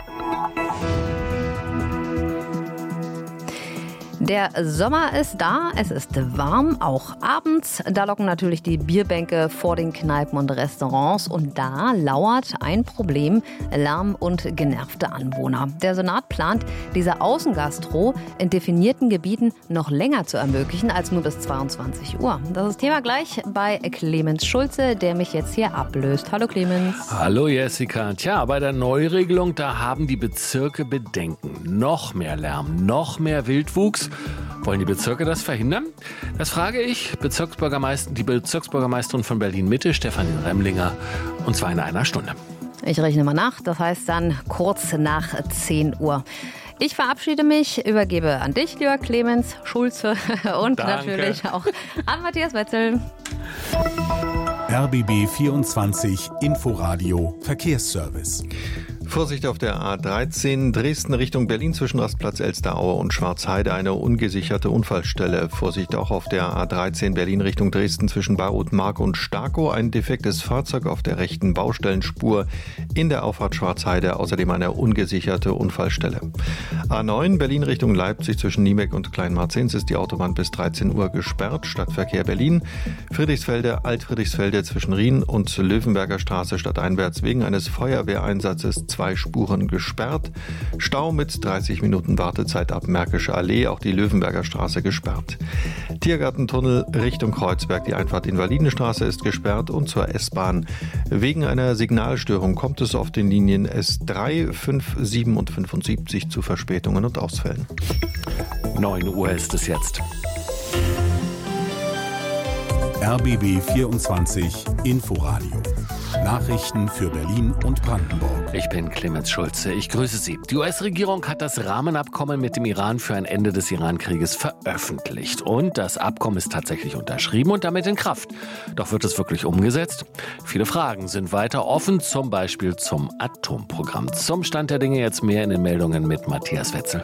Der Sommer ist da, es ist warm, auch abends. Da locken natürlich die Bierbänke vor den Kneipen und Restaurants. Und da lauert ein Problem: Lärm und genervte Anwohner. Der Senat plant, diese Außengastro in definierten Gebieten noch länger zu ermöglichen als nur bis zweiundzwanzig Uhr. Das ist Thema gleich bei Clemens Schulze, der mich jetzt hier ablöst. Hallo Clemens. Hallo Jessica. Tja, bei der Neuregelung, da haben die Bezirke Bedenken. Noch mehr Lärm, noch mehr Wildwuchs. Wollen die Bezirke das verhindern? Das frage ich Bezirksbürgermeister, die Bezirksbürgermeisterin von Berlin-Mitte, Stefanie Remlinger, und zwar in einer Stunde. Ich rechne mal nach, das heißt dann kurz nach zehn Uhr. Ich verabschiede mich, übergebe an dich, lieber Clemens Schulze, und Danke. Natürlich auch an Matthias Wetzel. R B B vierundzwanzig Inforadio Verkehrsservice. Vorsicht auf der A dreizehn, Dresden Richtung Berlin zwischen Rastplatz Elsteraue und Schwarzheide, eine ungesicherte Unfallstelle. Vorsicht auch auf der A dreizehn, Berlin Richtung Dresden zwischen Barutmark und Starkow, ein defektes Fahrzeug auf der rechten Baustellenspur in der Auffahrt Schwarzheide, außerdem eine ungesicherte Unfallstelle. A neun, Berlin Richtung Leipzig zwischen Niemek und Kleinmarzens ist die Autobahn bis dreizehn Uhr gesperrt. Stadtverkehr Berlin, Friedrichsfelde, Altfriedrichsfelde zwischen Rien und Löwenberger Straße stadteinwärts wegen eines Feuerwehreinsatzes zwei Spuren gesperrt. Stau mit dreißig Minuten Wartezeit ab Märkische Allee, auch die Löwenberger Straße gesperrt. Tiergartentunnel Richtung Kreuzberg, die Einfahrt Invalidenstraße ist gesperrt und zur S-Bahn. Wegen einer Signalstörung kommt es auf den Linien S drei, fünf, sieben und fünfundsiebzig zu Verspätungen und Ausfällen. neun Uhr ist es jetzt. R B B vierundzwanzig Inforadio. Nachrichten für Berlin und Brandenburg. Ich bin Clemens Schulze. Ich grüße Sie. Die U S-Regierung hat das Rahmenabkommen mit dem Iran für ein Ende des Iran-Krieges veröffentlicht. Und das Abkommen ist tatsächlich unterschrieben und damit in Kraft. Doch wird es wirklich umgesetzt? Viele Fragen sind weiter offen, zum Beispiel zum Atomprogramm. Zum Stand der Dinge jetzt mehr in den Meldungen mit Matthias Wetzel.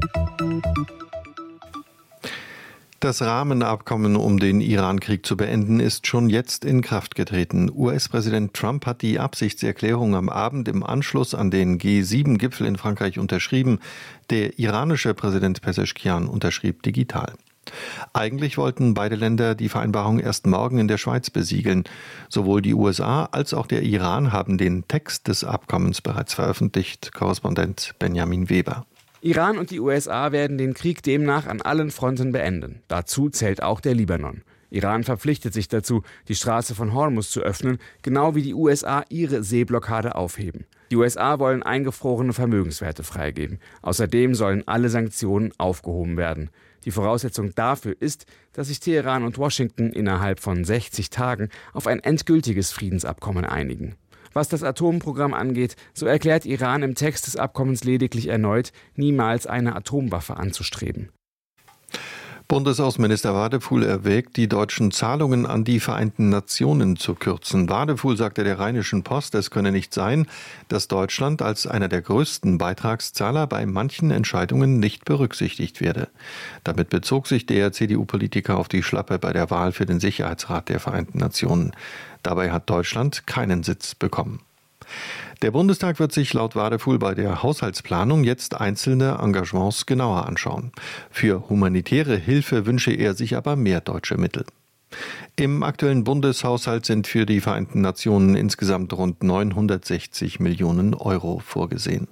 Das Rahmenabkommen, um den Iran-Krieg zu beenden, ist schon jetzt in Kraft getreten. U S-Präsident Trump hat die Absichtserklärung am Abend im Anschluss an den G sieben Gipfel in Frankreich unterschrieben. Der iranische Präsident Pezeshkian unterschrieb digital. Eigentlich wollten beide Länder die Vereinbarung erst morgen in der Schweiz besiegeln. Sowohl die U S A als auch der Iran haben den Text des Abkommens bereits veröffentlicht. Korrespondent Benjamin Weber. Iran und die U S A werden den Krieg demnach an allen Fronten beenden. Dazu zählt auch der Libanon. Iran verpflichtet sich dazu, die Straße von Hormuz zu öffnen, genau wie die U S A ihre Seeblockade aufheben. Die U S A wollen eingefrorene Vermögenswerte freigeben. Außerdem sollen alle Sanktionen aufgehoben werden. Die Voraussetzung dafür ist, dass sich Teheran und Washington innerhalb von sechzig Tagen auf ein endgültiges Friedensabkommen einigen. Was das Atomprogramm angeht, so erklärt Iran im Text des Abkommens lediglich erneut, niemals eine Atomwaffe anzustreben. Bundesaußenminister Wadephul erwägt, die deutschen Zahlungen an die Vereinten Nationen zu kürzen. Wadephul sagte der Rheinischen Post, es könne nicht sein, dass Deutschland als einer der größten Beitragszahler bei manchen Entscheidungen nicht berücksichtigt werde. Damit bezog sich der C D U-Politiker auf die Schlappe bei der Wahl für den Sicherheitsrat der Vereinten Nationen. Dabei hat Deutschland keinen Sitz bekommen. Der Bundestag wird sich laut Wadephul bei der Haushaltsplanung jetzt einzelne Engagements genauer anschauen. Für humanitäre Hilfe wünsche er sich aber mehr deutsche Mittel. Im aktuellen Bundeshaushalt sind für die Vereinten Nationen insgesamt rund neunhundertsechzig Millionen Euro vorgesehen.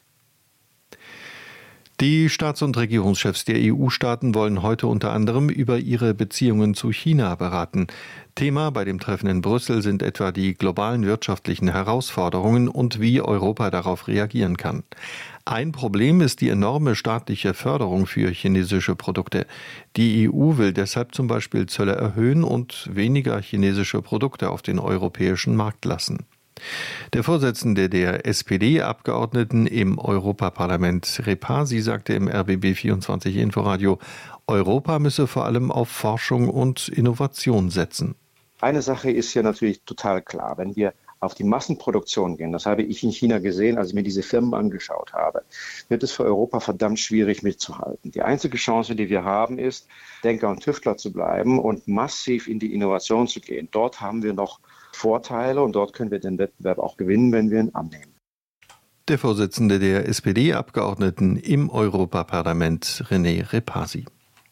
Die Staats- und Regierungschefs der E U-Staaten wollen heute unter anderem über ihre Beziehungen zu China beraten. Thema bei dem Treffen in Brüssel sind etwa die globalen wirtschaftlichen Herausforderungen und wie Europa darauf reagieren kann. Ein Problem ist die enorme staatliche Förderung für chinesische Produkte. Die E U will deshalb zum Beispiel Zölle erhöhen und weniger chinesische Produkte auf den europäischen Markt lassen. Der Vorsitzende der S P D-Abgeordneten im Europaparlament, Repasi, sagte im R B B vierundzwanzig Inforadio, Europa müsse vor allem auf Forschung und Innovation setzen. Eine Sache ist ja natürlich total klar, wenn wir auf die Massenproduktion gehen, das habe ich in China gesehen, als ich mir diese Firmen angeschaut habe, wird es für Europa verdammt schwierig mitzuhalten. Die einzige Chance, die wir haben, ist, Denker und Tüftler zu bleiben und massiv in die Innovation zu gehen. Dort haben wir noch Vorteile und dort können wir den Wettbewerb auch gewinnen, wenn wir ihn annehmen. Der Vorsitzende der S P D-Abgeordneten im Europaparlament, René Repasi.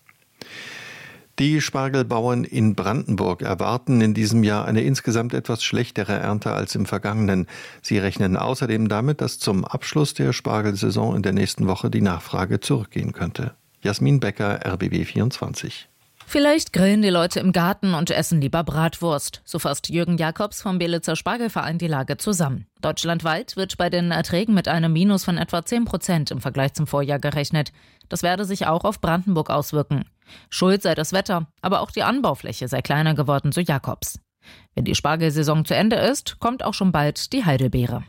Die Spargelbauern in Brandenburg erwarten in diesem Jahr eine insgesamt etwas schlechtere Ernte als im vergangenen. Sie rechnen außerdem damit, dass zum Abschluss der Spargelsaison in der nächsten Woche die Nachfrage zurückgehen könnte. Jasmin Becker, R B B vierundzwanzig. Vielleicht grillen die Leute im Garten und essen lieber Bratwurst. So fasst Jürgen Jakobs vom Belitzer Spargelverein die Lage zusammen. Deutschlandweit wird bei den Erträgen mit einem Minus von etwa zehn Prozent im Vergleich zum Vorjahr gerechnet. Das werde sich auch auf Brandenburg auswirken. Schuld sei das Wetter, aber auch die Anbaufläche sei kleiner geworden, so Jakobs. Wenn die Spargelsaison zu Ende ist, kommt auch schon bald die Heidelbeere.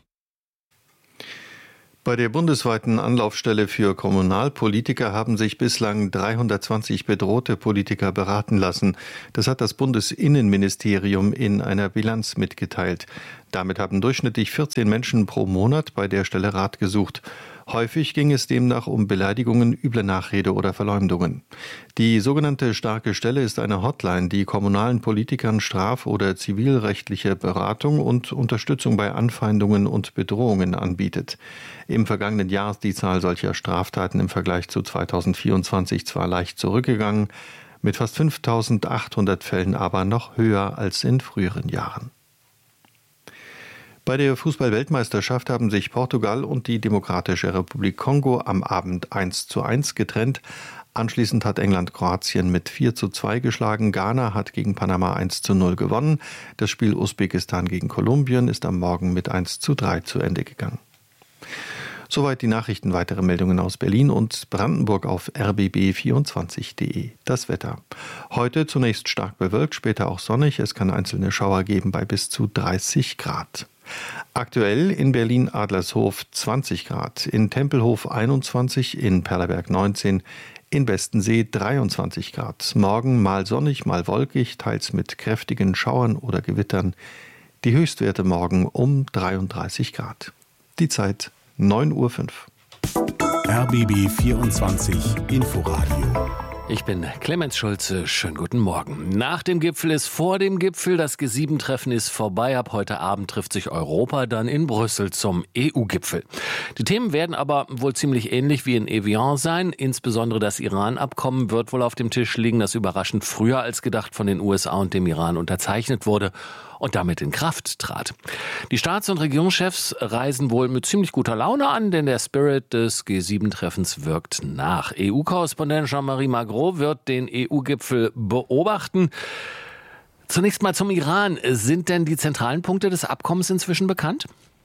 Bei der bundesweiten Anlaufstelle für Kommunalpolitiker haben sich bislang dreihundertzwanzig bedrohte Politiker beraten lassen. Das hat das Bundesinnenministerium in einer Bilanz mitgeteilt. Damit haben durchschnittlich vierzehn Menschen pro Monat bei der Stelle Rat gesucht. Häufig ging es demnach um Beleidigungen, üble Nachrede oder Verleumdungen. Die sogenannte starke Stelle ist eine Hotline, die kommunalen Politikern straf- oder zivilrechtliche Beratung und Unterstützung bei Anfeindungen und Bedrohungen anbietet. Im vergangenen Jahr ist die Zahl solcher Straftaten im Vergleich zu zweitausendvierundzwanzig zwar leicht zurückgegangen, mit fast fünftausendachthundert Fällen aber noch höher als in früheren Jahren. Bei der Fußball-Weltmeisterschaft haben sich Portugal und die Demokratische Republik Kongo am Abend eins zu eins getrennt. Anschließend hat England Kroatien mit vier zu zwei geschlagen. Ghana hat gegen Panama eins zu null gewonnen. Das Spiel Usbekistan gegen Kolumbien ist am Morgen mit eins zu drei zu Ende gegangen. Soweit die Nachrichten. Weitere Meldungen aus Berlin und Brandenburg auf r b b vierundzwanzig punkt d e. Das Wetter. Heute zunächst stark bewölkt, später auch sonnig. Es kann einzelne Schauer geben bei bis zu dreißig Grad. Aktuell in Berlin-Adlershof zwanzig Grad, in Tempelhof einundzwanzig, in Perleberg neunzehn, in Bestensee dreiundzwanzig Grad. Morgen mal sonnig, mal wolkig, teils mit kräftigen Schauern oder Gewittern. Die Höchstwerte morgen um dreiunddreißig Grad. Die Zeit neun Uhr fünf. R B B vierundzwanzig Inforadio. Ich bin Clemens Schulze, schönen guten Morgen. Nach dem Gipfel ist vor dem Gipfel, das G sieben Treffen ist vorbei. Ab heute Abend trifft sich Europa dann in Brüssel zum E U-Gipfel. Die Themen werden aber wohl ziemlich ähnlich wie in Evian sein. Insbesondere das Iran-Abkommen wird wohl auf dem Tisch liegen, das überraschend früher als gedacht von den U S A und dem Iran unterzeichnet wurde und damit in Kraft trat. Die Staats- und Regierungschefs reisen wohl mit ziemlich guter Laune an, denn der Spirit des G sieben Treffens wirkt nach. E U-Korrespondent Jean-Marie Magro wird den E U-Gipfel beobachten. Zunächst mal zum Iran. Sind denn die zentralen Punkte des Abkommens inzwischen bekannt?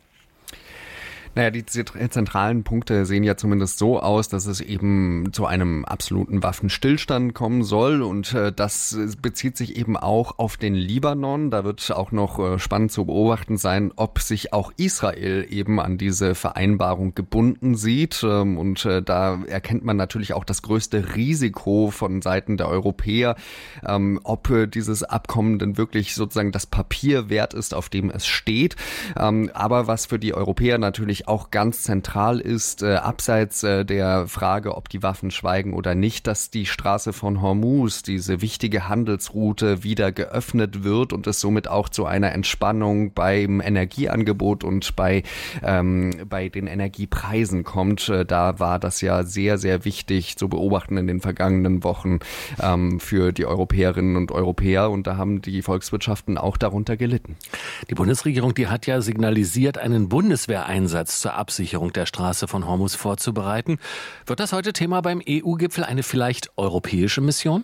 Naja, die zentralen Punkte sehen ja zumindest so aus, dass es eben zu einem absoluten Waffenstillstand kommen soll und äh, das bezieht sich eben auch auf den Libanon. Da wird auch noch äh, spannend zu beobachten sein, ob sich auch Israel eben an diese Vereinbarung gebunden sieht ähm, und äh, da erkennt man natürlich auch das größte Risiko von Seiten der Europäer, ähm, ob äh, dieses Abkommen denn wirklich sozusagen das Papier wert ist, auf dem es steht. Ähm, aber was für die Europäer natürlich auch ganz zentral ist, äh, abseits äh, der Frage, ob die Waffen schweigen oder nicht, dass die Straße von Hormuz, diese wichtige Handelsroute, wieder geöffnet wird und es somit auch zu einer Entspannung beim Energieangebot und bei, ähm, bei den Energiepreisen kommt. Äh, da war das ja sehr, sehr wichtig zu beobachten in den vergangenen Wochen ähm, für die Europäerinnen und Europäer und da haben die Volkswirtschaften auch darunter gelitten. Die Bundesregierung, die hat ja signalisiert, einen Bundeswehreinsatz zur Absicherung der Straße von Hormuz vorzubereiten. Wird das heute Thema beim E U-Gipfel, eine vielleicht europäische Mission?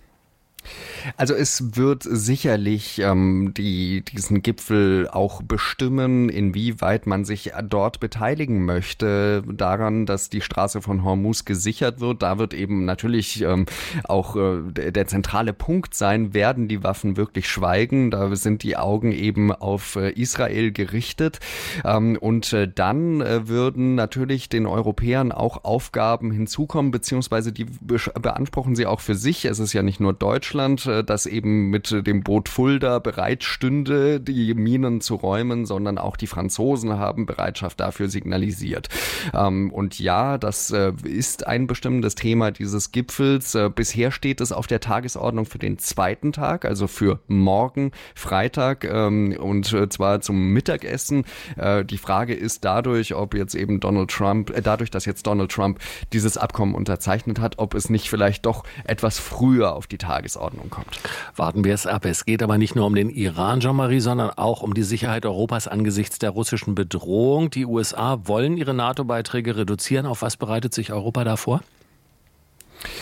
Also es wird sicherlich ähm, die, diesen Gipfel auch bestimmen, inwieweit man sich dort beteiligen möchte daran, dass die Straße von Hormuz gesichert wird. Da wird eben natürlich ähm, auch äh, der, der zentrale Punkt sein, werden die Waffen wirklich schweigen? Da sind die Augen eben auf äh, Israel gerichtet. Ähm, und äh, dann äh, würden natürlich den Europäern auch Aufgaben hinzukommen, beziehungsweise die be- beanspruchen sie auch für sich. Es ist ja nicht nur Deutschland, das eben mit dem Boot Fulda bereit stünde, die Minen zu räumen, sondern auch die Franzosen haben Bereitschaft dafür signalisiert. Und ja, das ist ein bestimmendes Thema dieses Gipfels. Bisher steht es auf der Tagesordnung für den zweiten Tag, also für morgen, Freitag, und zwar zum Mittagessen. Die Frage ist dadurch, ob jetzt eben Donald Trump, dadurch, dass jetzt Donald Trump dieses Abkommen unterzeichnet hat, ob es nicht vielleicht doch etwas früher auf die Tagesordnung kommt. Warten wir es ab. Es geht aber nicht nur um den Iran, Jean-Marie, sondern auch um die Sicherheit Europas angesichts der russischen Bedrohung. Die U S A wollen ihre NATO-Beiträge reduzieren. Auf was bereitet sich Europa da vor?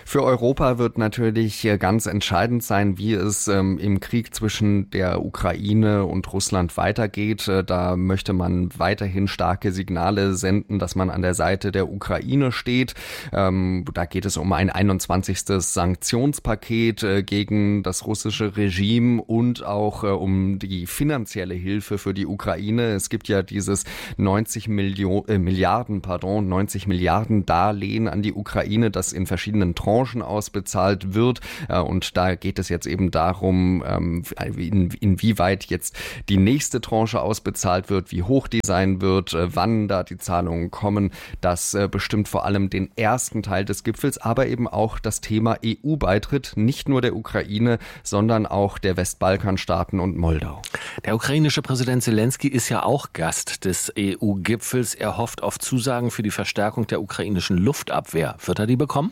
Für Europa wird natürlich ganz entscheidend sein, wie es ähm, im Krieg zwischen der Ukraine und Russland weitergeht. Da möchte man weiterhin starke Signale senden, dass man an der Seite der Ukraine steht. Ähm, da geht es um ein einundzwanzigstes Sanktionspaket äh, gegen das russische Regime und auch äh, um die finanzielle Hilfe für die Ukraine. Es gibt ja dieses neunzig Millionen, äh, Milliarden, pardon, neunzig Milliarden Darlehen an die Ukraine, das in verschiedenen Tranchen ausbezahlt wird. Äh, und da geht es jetzt eben darum, ähm, in, inwieweit jetzt die nächste Tranche ausbezahlt wird, wie hoch die sein wird, äh, wann da die Zahlungen kommen. Das äh, bestimmt vor allem den ersten Teil des Gipfels, aber eben auch das Thema E U-Beitritt, nicht nur der Ukraine, sondern auch der Westbalkanstaaten und Moldau. Der ukrainische Präsident Zelensky ist ja auch Gast des E U-Gipfels. Er hofft auf Zusagen für die Verstärkung der ukrainischen Luftabwehr. Wird er die bekommen?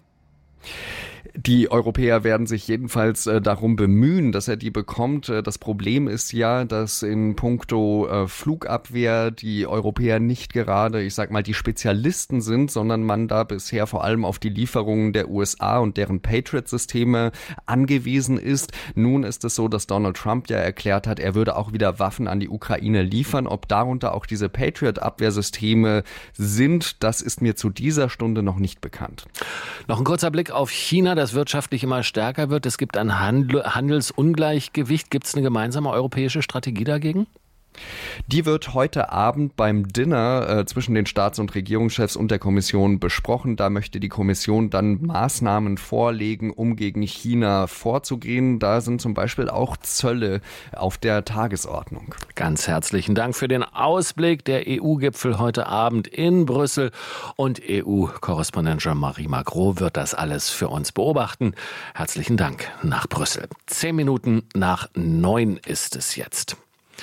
Die Europäer werden sich jedenfalls äh, darum bemühen, dass er die bekommt. Das Problem ist ja, dass in puncto äh, Flugabwehr die Europäer nicht gerade, ich sag mal, die Spezialisten sind, sondern man da bisher vor allem auf die Lieferungen der U S A und deren Patriot-Systeme angewiesen ist. Nun ist es so, dass Donald Trump ja erklärt hat, er würde auch wieder Waffen an die Ukraine liefern. Ob darunter auch diese Patriot-Abwehrsysteme sind, das ist mir zu dieser Stunde noch nicht bekannt. Noch ein kurzer Blick auf China, das wirtschaftlich immer stärker wird. Es gibt ein Handel- Handelsungleichgewicht. Gibt es eine gemeinsame europäische Strategie dagegen? Die wird heute Abend beim Dinner äh, zwischen den Staats- und Regierungschefs und der Kommission besprochen. Da möchte die Kommission dann Maßnahmen vorlegen, um gegen China vorzugehen. Da sind zum Beispiel auch Zölle auf der Tagesordnung. Ganz herzlichen Dank für den Ausblick. Der E U-Gipfel heute Abend in Brüssel und E U-Korrespondent Jean-Marie Magro wird das alles für uns beobachten. Herzlichen Dank nach Brüssel. Zehn Minuten nach neun ist es jetzt.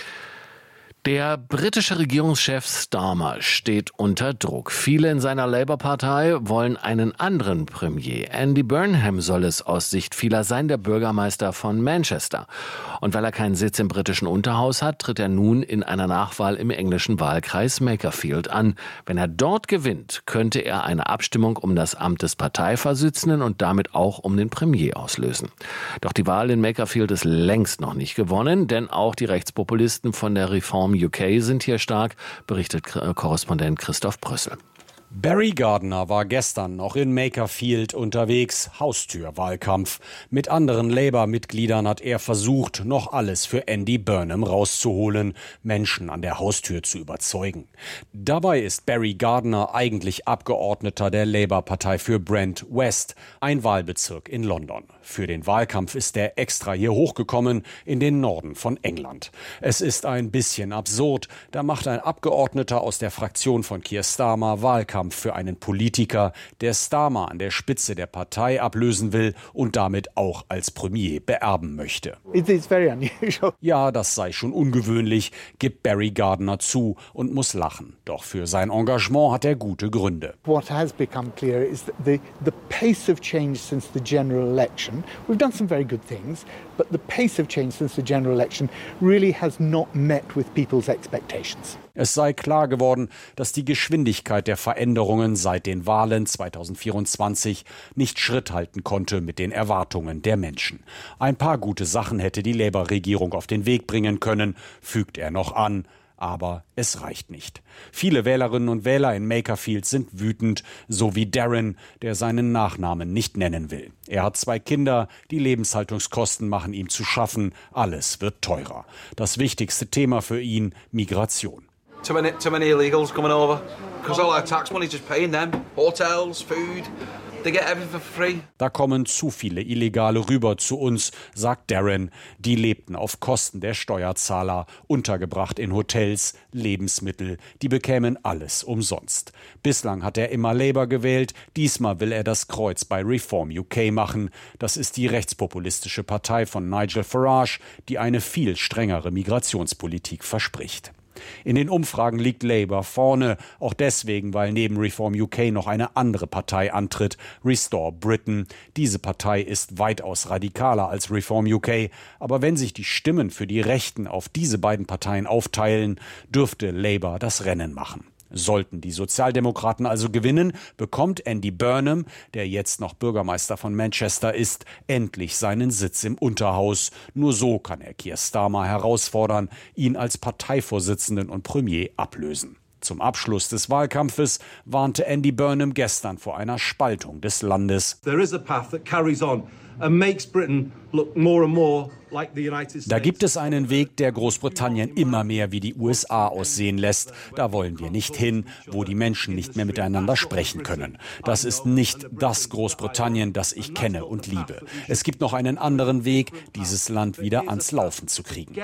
Der britische Regierungschef Starmer steht unter Druck. Viele in seiner Labour-Partei wollen einen anderen Premier. Andy Burnham soll es aus Sicht vieler sein, der Bürgermeister von Manchester. Und weil er keinen Sitz im britischen Unterhaus hat, tritt er nun in einer Nachwahl im englischen Wahlkreis Makerfield an. Wenn er dort gewinnt, könnte er eine Abstimmung um das Amt des Parteivorsitzenden und damit auch um den Premier auslösen. Doch die Wahl in Makerfield ist längst noch nicht gewonnen, denn auch die Rechtspopulisten von der Reform U K sind hier stark, berichtet Korrespondent Christoph Brössel. Barry Gardiner war gestern noch in Makerfield unterwegs, Haustürwahlkampf. Mit anderen Labour-Mitgliedern hat er versucht, noch alles für Andy Burnham rauszuholen, Menschen an der Haustür zu überzeugen. Dabei ist Barry Gardiner eigentlich Abgeordneter der Labour-Partei für Brent West, ein Wahlbezirk in London. Für den Wahlkampf ist er extra hier hochgekommen, in den Norden von England. Es ist ein bisschen absurd, da macht ein Abgeordneter aus der Fraktion von Keir Starmer Wahlkampf für einen Politiker, der Starmer an der Spitze der Partei ablösen will und damit auch als Premier beerben möchte. It is very unusual. Ja, das sei schon ungewöhnlich, gibt Barry Gardiner zu und muss lachen. Doch für sein Engagement hat er gute Gründe. What has become clear is that the, the pace of change since the general election, we've done some very good things, but the pace of change since the general election really has not met with people's expectations. Es sei klar geworden, dass die Geschwindigkeit der Veränderungen seit den Wahlen zweitausendvierundzwanzig nicht Schritt halten konnte mit den Erwartungen der Menschen. Ein paar gute Sachen hätte die Labour-Regierung auf den Weg bringen können, fügt er noch an. Aber es reicht nicht. Viele Wählerinnen und Wähler in Makerfield sind wütend, so wie Darren, der seinen Nachnamen nicht nennen will. Er hat zwei Kinder, die Lebenshaltungskosten machen ihm zu schaffen, alles wird teurer. Das wichtigste Thema für ihn, Migration. Too many, too many illegals coming over, because all our tax money just paying them, hotels, food. They get everything for free. Da kommen zu viele Illegale rüber zu uns, sagt Darren. Die lebten auf Kosten der Steuerzahler, untergebracht in Hotels, Lebensmittel. Die bekämen alles umsonst. Bislang hat er immer Labour gewählt. Diesmal will er das Kreuz bei Reform U K machen. Das ist die rechtspopulistische Partei von Nigel Farage, die eine viel strengere Migrationspolitik verspricht. In den Umfragen liegt Labour vorne, auch deswegen, weil neben Reform U K noch eine andere Partei antritt, Restore Britain. Diese Partei ist weitaus radikaler als Reform U K, aber wenn sich die Stimmen für die Rechten auf diese beiden Parteien aufteilen, dürfte Labour das Rennen machen. Sollten die Sozialdemokraten also gewinnen, bekommt Andy Burnham, der jetzt noch Bürgermeister von Manchester ist, endlich seinen Sitz im Unterhaus. Nur so kann er Keir Starmer herausfordern, ihn als Parteivorsitzenden und Premier ablösen. Zum Abschluss des Wahlkampfes warnte Andy Burnham gestern vor einer Spaltung des Landes. There is a path that carries on and makes Britain look more and more like the United States. Da gibt es einen Weg, der Großbritannien immer mehr wie die U S A aussehen lässt. Da wollen wir nicht hin, wo die Menschen nicht mehr miteinander sprechen können. Das ist nicht das Großbritannien, das ich kenne und liebe. Es gibt noch einen anderen Weg, dieses Land wieder ans Laufen zu kriegen.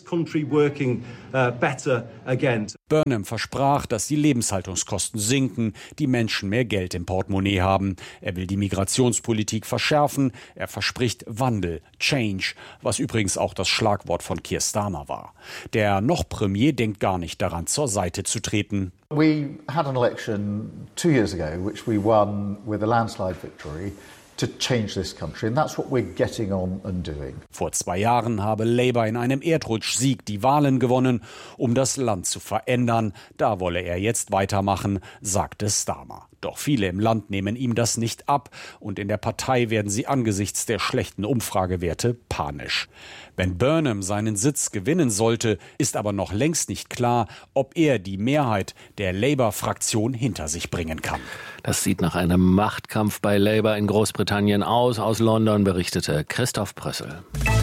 Burnham versprach, dass die Lebenshaltungskosten sinken, die Menschen mehr Geld im Portemonnaie haben. Er will die Migrationspolitik verschärfen. Er verspricht Wandel, Change, was übrigens auch das Schlagwort von Keir Starmer war. Der noch Premier denkt gar nicht daran, zur Seite zu treten. We had an election two years ago, which we won with a landslide victory. To change this country, and that's what we're getting on and doing. Vor zwei Jahren habe Labour in einem Erdrutschsieg die Wahlen gewonnen, um das Land zu verändern. Da wolle er jetzt weitermachen, sagte Starmer. Doch viele im Land nehmen ihm das nicht ab und in der Partei werden sie angesichts der schlechten Umfragewerte panisch. Wenn Burnham seinen Sitz gewinnen sollte, ist aber noch längst nicht klar, ob er die Mehrheit der Labour-Fraktion hinter sich bringen kann. Das sieht nach einem Machtkampf bei Labour in Großbritannien aus. Aus London berichtete Christoph Brössel.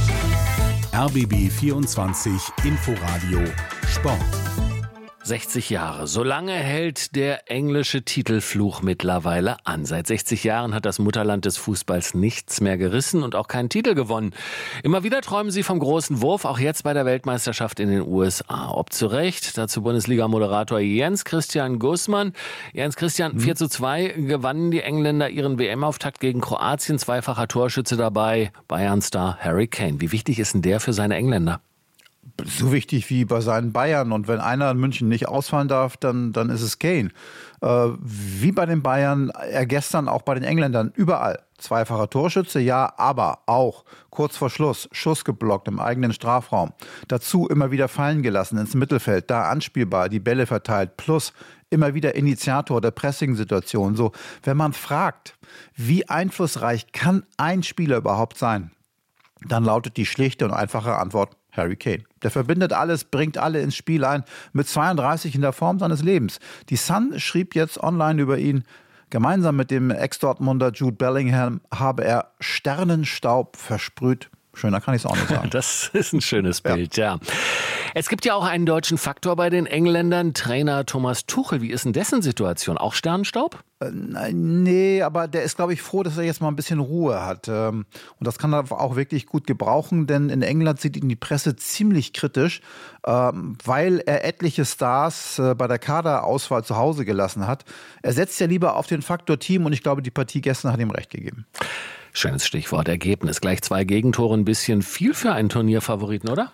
R B B vierundzwanzig Inforadio Sport. sechzig Jahre. So lange hält der englische Titelfluch mittlerweile an. Seit sechzig Jahren hat das Mutterland des Fußballs nichts mehr gerissen und auch keinen Titel gewonnen. Immer wieder träumen sie vom großen Wurf, auch jetzt bei der Weltmeisterschaft in den U S A. Ob zu Recht, dazu Bundesliga-Moderator Jens Christian Gussmann. Jens Christian, vier zu zwei gewannen die Engländer ihren W M-Auftakt gegen Kroatien. Zweifacher Torschütze dabei, Bayern-Star Harry Kane. Wie wichtig ist denn der für seine Engländer? So wichtig wie bei seinen Bayern. Und wenn einer in München nicht ausfallen darf, dann, dann ist es Kane. Äh, wie bei den Bayern, er gestern auch bei den Engländern, überall. Zweifacher Torschütze, ja, aber auch kurz vor Schluss Schuss geblockt im eigenen Strafraum. Dazu immer wieder fallen gelassen ins Mittelfeld, da anspielbar, die Bälle verteilt, plus immer wieder Initiator der Pressing-Situation. So, wenn man fragt, wie einflussreich kann ein Spieler überhaupt sein, dann lautet die schlichte und einfache Antwort Harry Kane. Der verbindet alles, bringt alle ins Spiel ein, mit zweiunddreißig in der Form seines Lebens. Die Sun schrieb jetzt online über ihn, gemeinsam mit dem Ex-Dortmunder Jude Bellingham habe er Sternenstaub versprüht. Schöner kann ich es auch nicht sagen. Das ist ein schönes Bild, ja. ja. Es gibt ja auch einen deutschen Faktor bei den Engländern, Trainer Thomas Tuchel. Wie ist denn dessen Situation? Auch Sternenstaub? Äh, nee, aber der ist, glaube ich, froh, dass er jetzt mal ein bisschen Ruhe hat. Und das kann er auch wirklich gut gebrauchen, denn in England sieht ihn die Presse ziemlich kritisch, weil er etliche Stars bei der Kaderauswahl zu Hause gelassen hat. Er setzt ja lieber auf den Faktor Team und ich glaube, die Partie gestern hat ihm recht gegeben. Schönes Stichwort, Ergebnis. Gleich zwei Gegentore, ein bisschen viel für einen Turnierfavoriten, oder?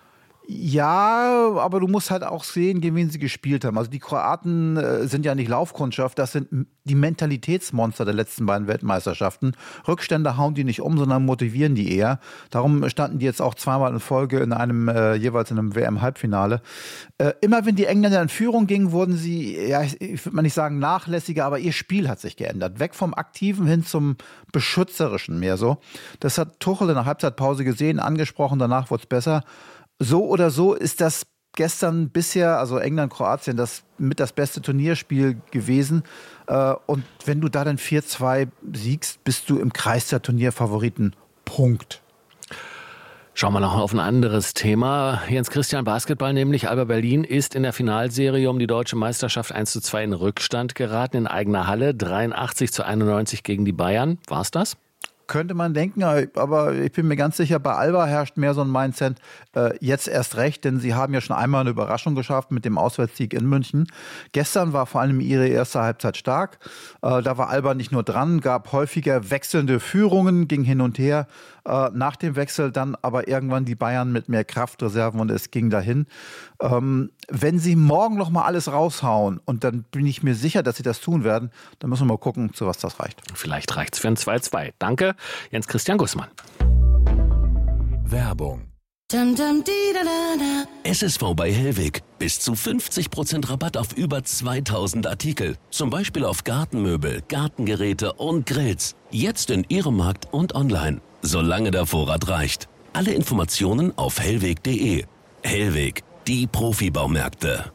Ja, aber du musst halt auch sehen, gegen wen sie gespielt haben. Also die Kroaten äh, sind ja nicht Laufkundschaft, das sind die Mentalitätsmonster der letzten beiden Weltmeisterschaften. Rückstände hauen die nicht um, sondern motivieren die eher. Darum standen die jetzt auch zweimal in Folge in einem äh, jeweils in einem W M-Halbfinale. Äh, immer wenn die Engländer in Führung gingen, wurden sie, ja, ich, ich würde mal nicht sagen nachlässiger, aber ihr Spiel hat sich geändert. Weg vom Aktiven hin zum Beschützerischen mehr so. Das hat Tuchel in der Halbzeitpause gesehen, angesprochen, danach wurde es besser. So oder so ist das gestern bisher, also England, Kroatien, das mit das beste Turnierspiel gewesen. Und wenn du da dann vier zwei siegst, bist du im Kreis der Turnierfavoriten. Punkt. Schauen wir noch auf ein anderes Thema. Jens Christian, Basketball nämlich. Alba Berlin ist in der Finalserie um die deutsche Meisterschaft eins zu zwei in Rückstand geraten in eigener Halle. dreiundachtzig zu einundneunzig gegen die Bayern. War's das? Könnte man denken, aber ich bin mir ganz sicher, bei Alba herrscht mehr so ein Mindset, äh, jetzt erst recht, denn sie haben ja schon einmal eine Überraschung geschafft mit dem Auswärtssieg in München. Gestern war vor allem ihre erste Halbzeit stark. Äh, da war Alba nicht nur dran, gab häufiger wechselnde Führungen, ging hin und her. Äh, nach dem Wechsel dann aber irgendwann die Bayern mit mehr Kraftreserven und es ging dahin. Ähm, wenn sie morgen noch mal alles raushauen, und dann bin ich mir sicher, dass sie das tun werden, dann müssen wir mal gucken, zu was das reicht. Vielleicht reicht's für ein zwei zwei. Danke, Jens Christian Gussmann. Werbung S S V bei Hellweg. Bis zu fünfzig Prozent Rabatt auf über zweitausend Artikel. Zum Beispiel auf Gartenmöbel, Gartengeräte und Grills. Jetzt in Ihrem Markt und online. Solange der Vorrat reicht. Alle Informationen auf hellweg punkt de. Hellweg, die Profibaumärkte.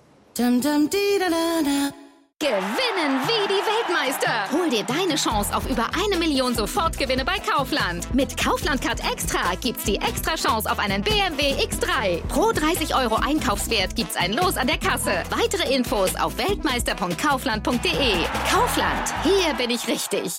Gewinnen wie die Weltmeister! Hol dir deine Chance auf über eine Million Sofortgewinne bei Kaufland. Mit Kaufland Card Extra gibt's die extra Chance auf einen B M W X drei. Pro dreißig Euro Einkaufswert gibt's ein Los an der Kasse. Weitere Infos auf weltmeister punkt kaufland punkt de. Kaufland, hier bin ich richtig.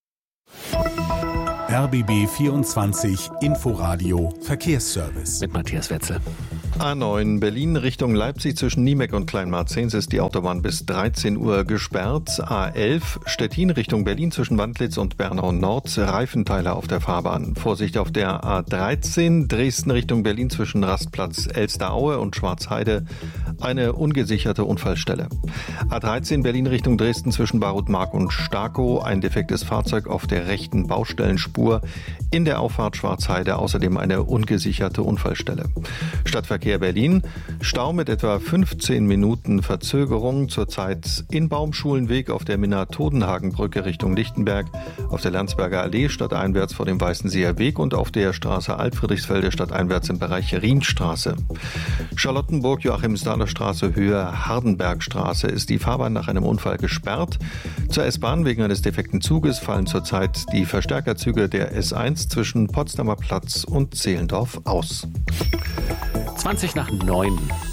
R B B vierundzwanzig Inforadio Verkehrsservice. Mit Matthias Wetzel. A neun Berlin Richtung Leipzig zwischen Niemeck und Kleinmarzens ist die Autobahn bis dreizehn Uhr gesperrt. A elf Stettin Richtung Berlin zwischen Wandlitz und Bernau Nord. Reifenteile auf der Fahrbahn. Vorsicht auf der A dreizehn Dresden Richtung Berlin zwischen Rastplatz Elsteraue und Schwarzheide. Eine ungesicherte Unfallstelle. A dreizehn Berlin Richtung Dresden zwischen Barutmark und Starkow. Ein defektes Fahrzeug auf der rechten Baustellenspur. In der Auffahrt Schwarzheide außerdem eine ungesicherte Unfallstelle. Stadtverkehr Berlin. Stau mit etwa fünfzehn Minuten Verzögerung. Zurzeit in Baumschulenweg auf der Minna-Todenhagen-Brücke Richtung Lichtenberg, auf der Landsberger Allee stadteinwärts vor dem Weißenseer Weg und auf der Straße Altfriedrichsfelde stadteinwärts im Bereich Rienstraße. Charlottenburg-Joachimsthaler Straße Höhe Hardenbergstraße ist die Fahrbahn nach einem Unfall gesperrt. Zur S-Bahn wegen eines defekten Zuges fallen zurzeit die Verstärkerzüge der S eins zwischen Potsdamer Platz und Zehlendorf aus. zwanzig nach neun.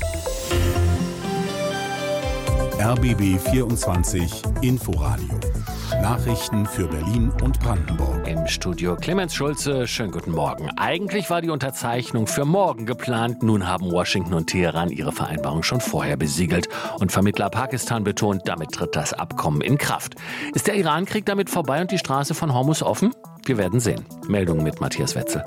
R B B vierundzwanzig Inforadio. Nachrichten für Berlin und Brandenburg. Im Studio Clemens Schulze, schönen guten Morgen. Eigentlich war die Unterzeichnung für morgen geplant. Nun haben Washington und Teheran ihre Vereinbarung schon vorher besiegelt. Und Vermittler Pakistan betont, damit tritt das Abkommen in Kraft. Ist der Iran-Krieg damit vorbei und die Straße von Hormuz offen? Wir werden sehen. Meldung mit Matthias Wetzel.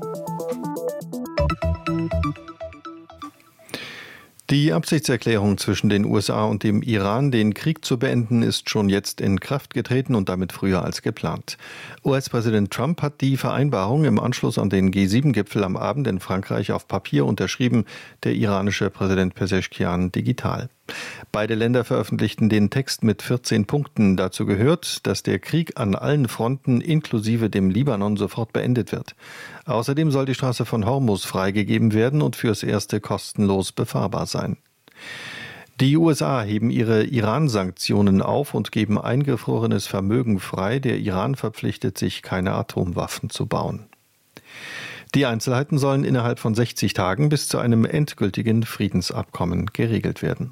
Die Absichtserklärung zwischen den U S A und dem Iran, den Krieg zu beenden, ist schon jetzt in Kraft getreten und damit früher als geplant. U S-Präsident Trump hat die Vereinbarung im Anschluss an den G sieben Gipfel am Abend in Frankreich auf Papier unterschrieben, der iranische Präsident Pezeshkian digital. Beide Länder veröffentlichten den Text mit vierzehn Punkten. Dazu gehört, dass der Krieg an allen Fronten inklusive dem Libanon sofort beendet wird. Außerdem soll die Straße von Hormuz freigegeben werden und fürs Erste kostenlos befahrbar sein. Die U S A heben ihre Iran-Sanktionen auf und geben eingefrorenes Vermögen frei. Der Iran verpflichtet sich, keine Atomwaffen zu bauen. Die Einzelheiten sollen innerhalb von sechzig Tagen bis zu einem endgültigen Friedensabkommen geregelt werden.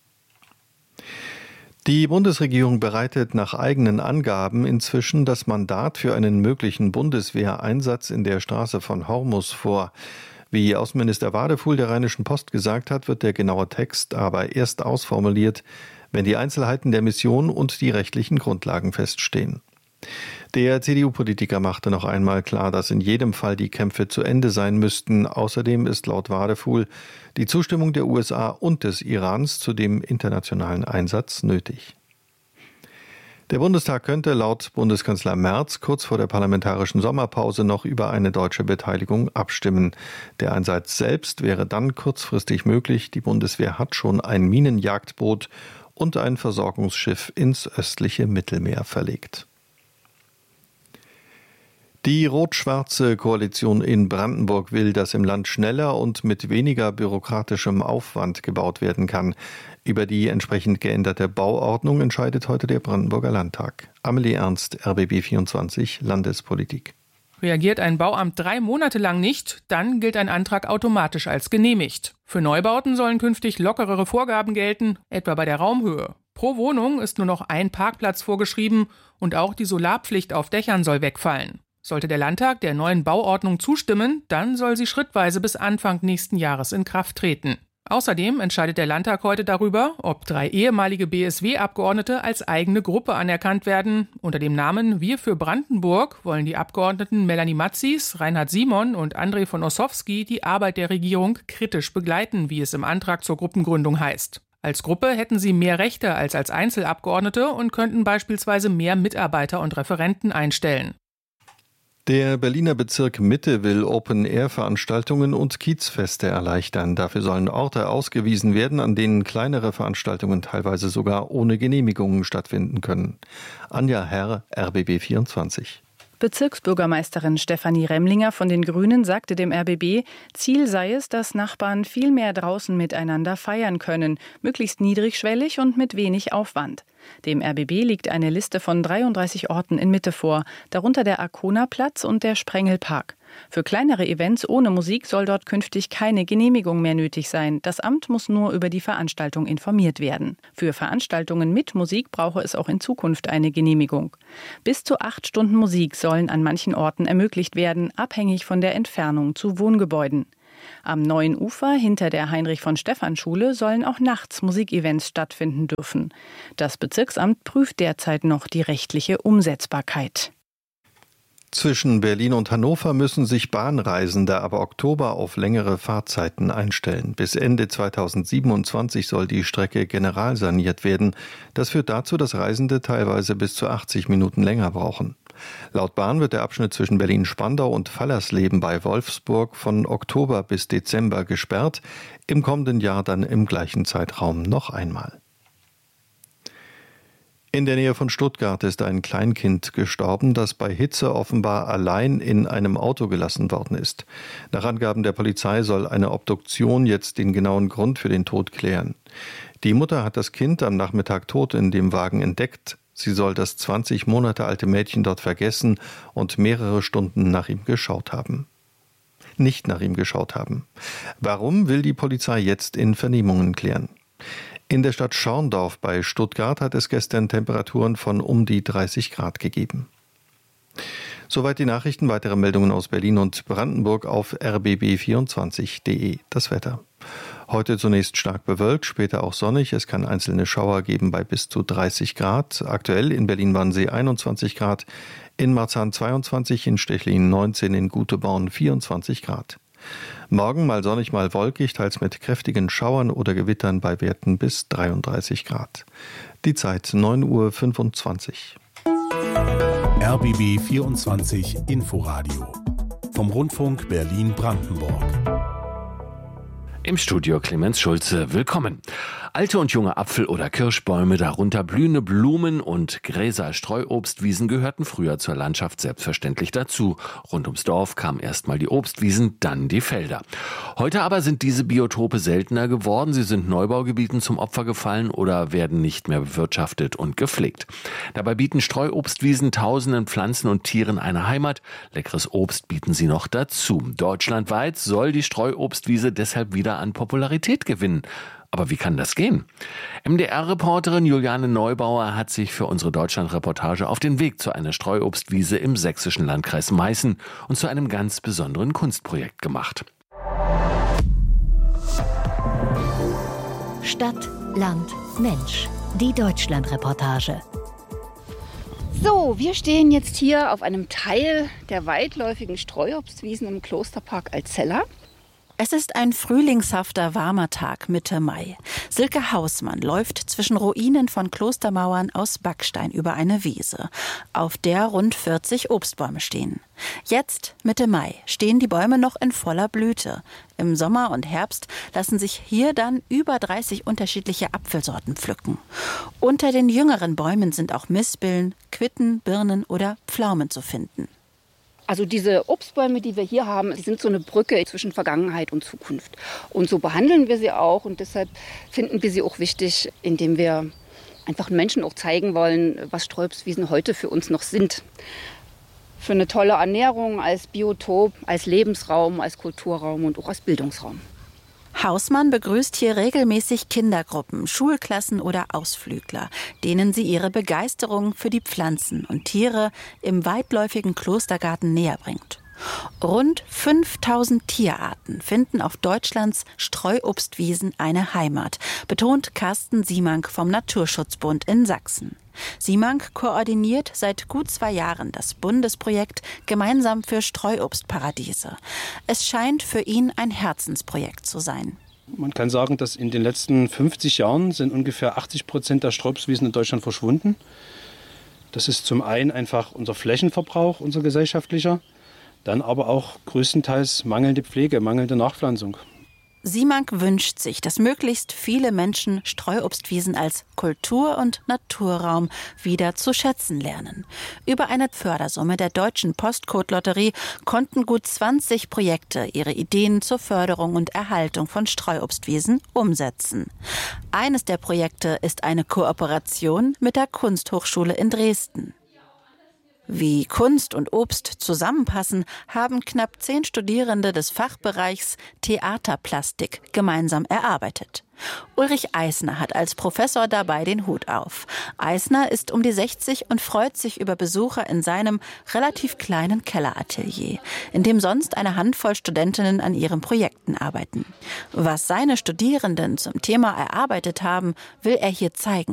Die Bundesregierung bereitet nach eigenen Angaben inzwischen das Mandat für einen möglichen Bundeswehreinsatz in der Straße von Hormuz vor. Wie Außenminister Wadefuhl der Rheinischen Post gesagt hat, wird der genaue Text aber erst ausformuliert, wenn die Einzelheiten der Mission und die rechtlichen Grundlagen feststehen. Der C D U-Politiker machte noch einmal klar, dass in jedem Fall die Kämpfe zu Ende sein müssten. Außerdem ist laut Wadefuhl die Zustimmung der U S A und des Irans zu dem internationalen Einsatz nötig. Der Bundestag könnte laut Bundeskanzler Merz kurz vor der parlamentarischen Sommerpause noch über eine deutsche Beteiligung abstimmen. Der Einsatz selbst wäre dann kurzfristig möglich. Die Bundeswehr hat schon ein Minenjagdboot und ein Versorgungsschiff ins östliche Mittelmeer verlegt. Die rot-schwarze Koalition in Brandenburg will, dass im Land schneller und mit weniger bürokratischem Aufwand gebaut werden kann. Über die entsprechend geänderte Bauordnung entscheidet heute der Brandenburger Landtag. Amelie Ernst, R B B vierundzwanzig, Landespolitik. Reagiert ein Bauamt drei Monate lang nicht, dann gilt ein Antrag automatisch als genehmigt. Für Neubauten sollen künftig lockerere Vorgaben gelten, etwa bei der Raumhöhe. Pro Wohnung ist nur noch ein Parkplatz vorgeschrieben und auch die Solarpflicht auf Dächern soll wegfallen. Sollte der Landtag der neuen Bauordnung zustimmen, dann soll sie schrittweise bis Anfang nächsten Jahres in Kraft treten. Außerdem entscheidet der Landtag heute darüber, ob drei ehemalige B S W-Abgeordnete als eigene Gruppe anerkannt werden. Unter dem Namen Wir für Brandenburg wollen die Abgeordneten Melanie Matzis, Reinhard Simon und André von Ossowski die Arbeit der Regierung kritisch begleiten, wie es im Antrag zur Gruppengründung heißt. Als Gruppe hätten sie mehr Rechte als als Einzelabgeordnete und könnten beispielsweise mehr Mitarbeiter und Referenten einstellen. Der Berliner Bezirk Mitte will Open-Air-Veranstaltungen und Kiezfeste erleichtern. Dafür sollen Orte ausgewiesen werden, an denen kleinere Veranstaltungen teilweise sogar ohne Genehmigungen stattfinden können. Anja Herr, R B B vierundzwanzig. Bezirksbürgermeisterin Stefanie Remlinger von den Grünen sagte dem R B B, Ziel sei es, dass Nachbarn viel mehr draußen miteinander feiern können, möglichst niedrigschwellig und mit wenig Aufwand. Dem R B B liegt eine Liste von dreiunddreißig Orten in Mitte vor, darunter der Arkona-Platz und der Sprengelpark. Für kleinere Events ohne Musik soll dort künftig keine Genehmigung mehr nötig sein. Das Amt muss nur über die Veranstaltung informiert werden. Für Veranstaltungen mit Musik brauche es auch in Zukunft eine Genehmigung. Bis zu acht Stunden Musik sollen an manchen Orten ermöglicht werden, abhängig von der Entfernung zu Wohngebäuden. Am Neuen Ufer hinter der Heinrich-von-Stephan-Schule sollen auch nachts Musikevents stattfinden dürfen. Das Bezirksamt prüft derzeit noch die rechtliche Umsetzbarkeit. Zwischen Berlin und Hannover müssen sich Bahnreisende ab Oktober auf längere Fahrzeiten einstellen. Bis Ende zweitausendsiebenundzwanzig soll die Strecke generalsaniert werden. Das führt dazu, dass Reisende teilweise bis zu achtzig Minuten länger brauchen. Laut Bahn wird der Abschnitt zwischen Berlin-Spandau und Fallersleben bei Wolfsburg von Oktober bis Dezember gesperrt, im kommenden Jahr dann im gleichen Zeitraum noch einmal. In der Nähe von Stuttgart ist ein Kleinkind gestorben, das bei Hitze offenbar allein in einem Auto gelassen worden ist. Nach Angaben der Polizei soll eine Obduktion jetzt den genauen Grund für den Tod klären. Die Mutter hat das Kind am Nachmittag tot in dem Wagen entdeckt. Sie soll das zwanzig Monate alte Mädchen dort vergessen und mehrere Stunden nach ihm geschaut haben. Nicht nach ihm geschaut haben. Warum, will die Polizei jetzt in Vernehmungen klären. In der Stadt Schorndorf bei Stuttgart hat es gestern Temperaturen von um die dreißig Grad gegeben. Soweit die Nachrichten. Weitere Meldungen aus Berlin und Brandenburg auf r b b vierundzwanzig punkt d e. Das Wetter. Heute zunächst stark bewölkt, später auch sonnig. Es kann einzelne Schauer geben bei bis zu dreißig Grad. Aktuell in Berlin-Wannsee einundzwanzig Grad, in Marzahn zweiundzwanzig, in Stechlin neunzehn, in Guteborn vierundzwanzig Grad. Morgen mal sonnig, mal wolkig, teils mit kräftigen Schauern oder Gewittern bei Werten bis dreiunddreißig Grad. Die Zeit neun Uhr fünfundzwanzig. R B B vierundzwanzig Inforadio vom Rundfunk Berlin-Brandenburg. Im Studio Clemens Schulze, willkommen. Alte und junge Apfel- oder Kirschbäume, darunter blühende Blumen und Gräser, Streuobstwiesen gehörten früher zur Landschaft selbstverständlich dazu. Rund ums Dorf kamen erstmal die Obstwiesen, dann die Felder. Heute aber sind diese Biotope seltener geworden. Sie sind Neubaugebieten zum Opfer gefallen oder werden nicht mehr bewirtschaftet und gepflegt. Dabei bieten Streuobstwiesen tausenden Pflanzen und Tieren eine Heimat. Leckeres Obst bieten sie noch dazu. Deutschlandweit soll die Streuobstwiese deshalb wieder an Popularität gewinnen. Aber wie kann das gehen? M D R-Reporterin Juliane Neubauer hat sich für unsere Deutschland-Reportage auf den Weg zu einer Streuobstwiese im sächsischen Landkreis Meißen und zu einem ganz besonderen Kunstprojekt gemacht. Stadt, Land, Mensch. Die Deutschland-Reportage. So, wir stehen jetzt hier auf einem Teil der weitläufigen Streuobstwiesen im Klosterpark Alzella. Es ist ein frühlingshafter, warmer Tag Mitte Mai. Silke Hausmann läuft zwischen Ruinen von Klostermauern aus Backstein über eine Wiese, auf der rund vierzig Obstbäume stehen. Jetzt, Mitte Mai, stehen die Bäume noch in voller Blüte. Im Sommer und Herbst lassen sich hier dann über dreißig unterschiedliche Apfelsorten pflücken. Unter den jüngeren Bäumen sind auch Mispeln, Quitten, Birnen oder Pflaumen zu finden. Also diese Obstbäume, die wir hier haben, die sind so eine Brücke zwischen Vergangenheit und Zukunft. Und so behandeln wir sie auch und deshalb finden wir sie auch wichtig, indem wir einfach Menschen auch zeigen wollen, was Streuobstwiesen heute für uns noch sind. Für eine tolle Ernährung, als Biotop, als Lebensraum, als Kulturraum und auch als Bildungsraum. Hausmann begrüßt hier regelmäßig Kindergruppen, Schulklassen oder Ausflügler, denen sie ihre Begeisterung für die Pflanzen und Tiere im weitläufigen Klostergarten näher bringt. Rund fünftausend Tierarten finden auf Deutschlands Streuobstwiesen eine Heimat, betont Carsten Siemank vom Naturschutzbund in Sachsen. Siemank koordiniert seit gut zwei Jahren das Bundesprojekt Gemeinsam für Streuobstparadiese. Es scheint für ihn ein Herzensprojekt zu sein. Man kann sagen, dass in den letzten fünfzig Jahren sind ungefähr achtzig Prozent der Streuobstwiesen in Deutschland verschwunden. Das ist zum einen einfach unser Flächenverbrauch, unser gesellschaftlicher. Dann aber auch größtenteils mangelnde Pflege, mangelnde Nachpflanzung. Simank wünscht sich, dass möglichst viele Menschen Streuobstwiesen als Kultur- und Naturraum wieder zu schätzen lernen. Über eine Fördersumme der Deutschen Postcode-Lotterie konnten gut zwanzig Projekte ihre Ideen zur Förderung und Erhaltung von Streuobstwiesen umsetzen. Eines der Projekte ist eine Kooperation mit der Kunsthochschule in Dresden. Wie Kunst und Obst zusammenpassen, haben knapp zehn Studierende des Fachbereichs Theaterplastik gemeinsam erarbeitet. Ulrich Eisner hat als Professor dabei den Hut auf. Eisner ist um die sechzig und freut sich über Besucher in seinem relativ kleinen Kelleratelier, in dem sonst eine Handvoll Studentinnen an ihren Projekten arbeiten. Was seine Studierenden zum Thema erarbeitet haben, will er hier zeigen.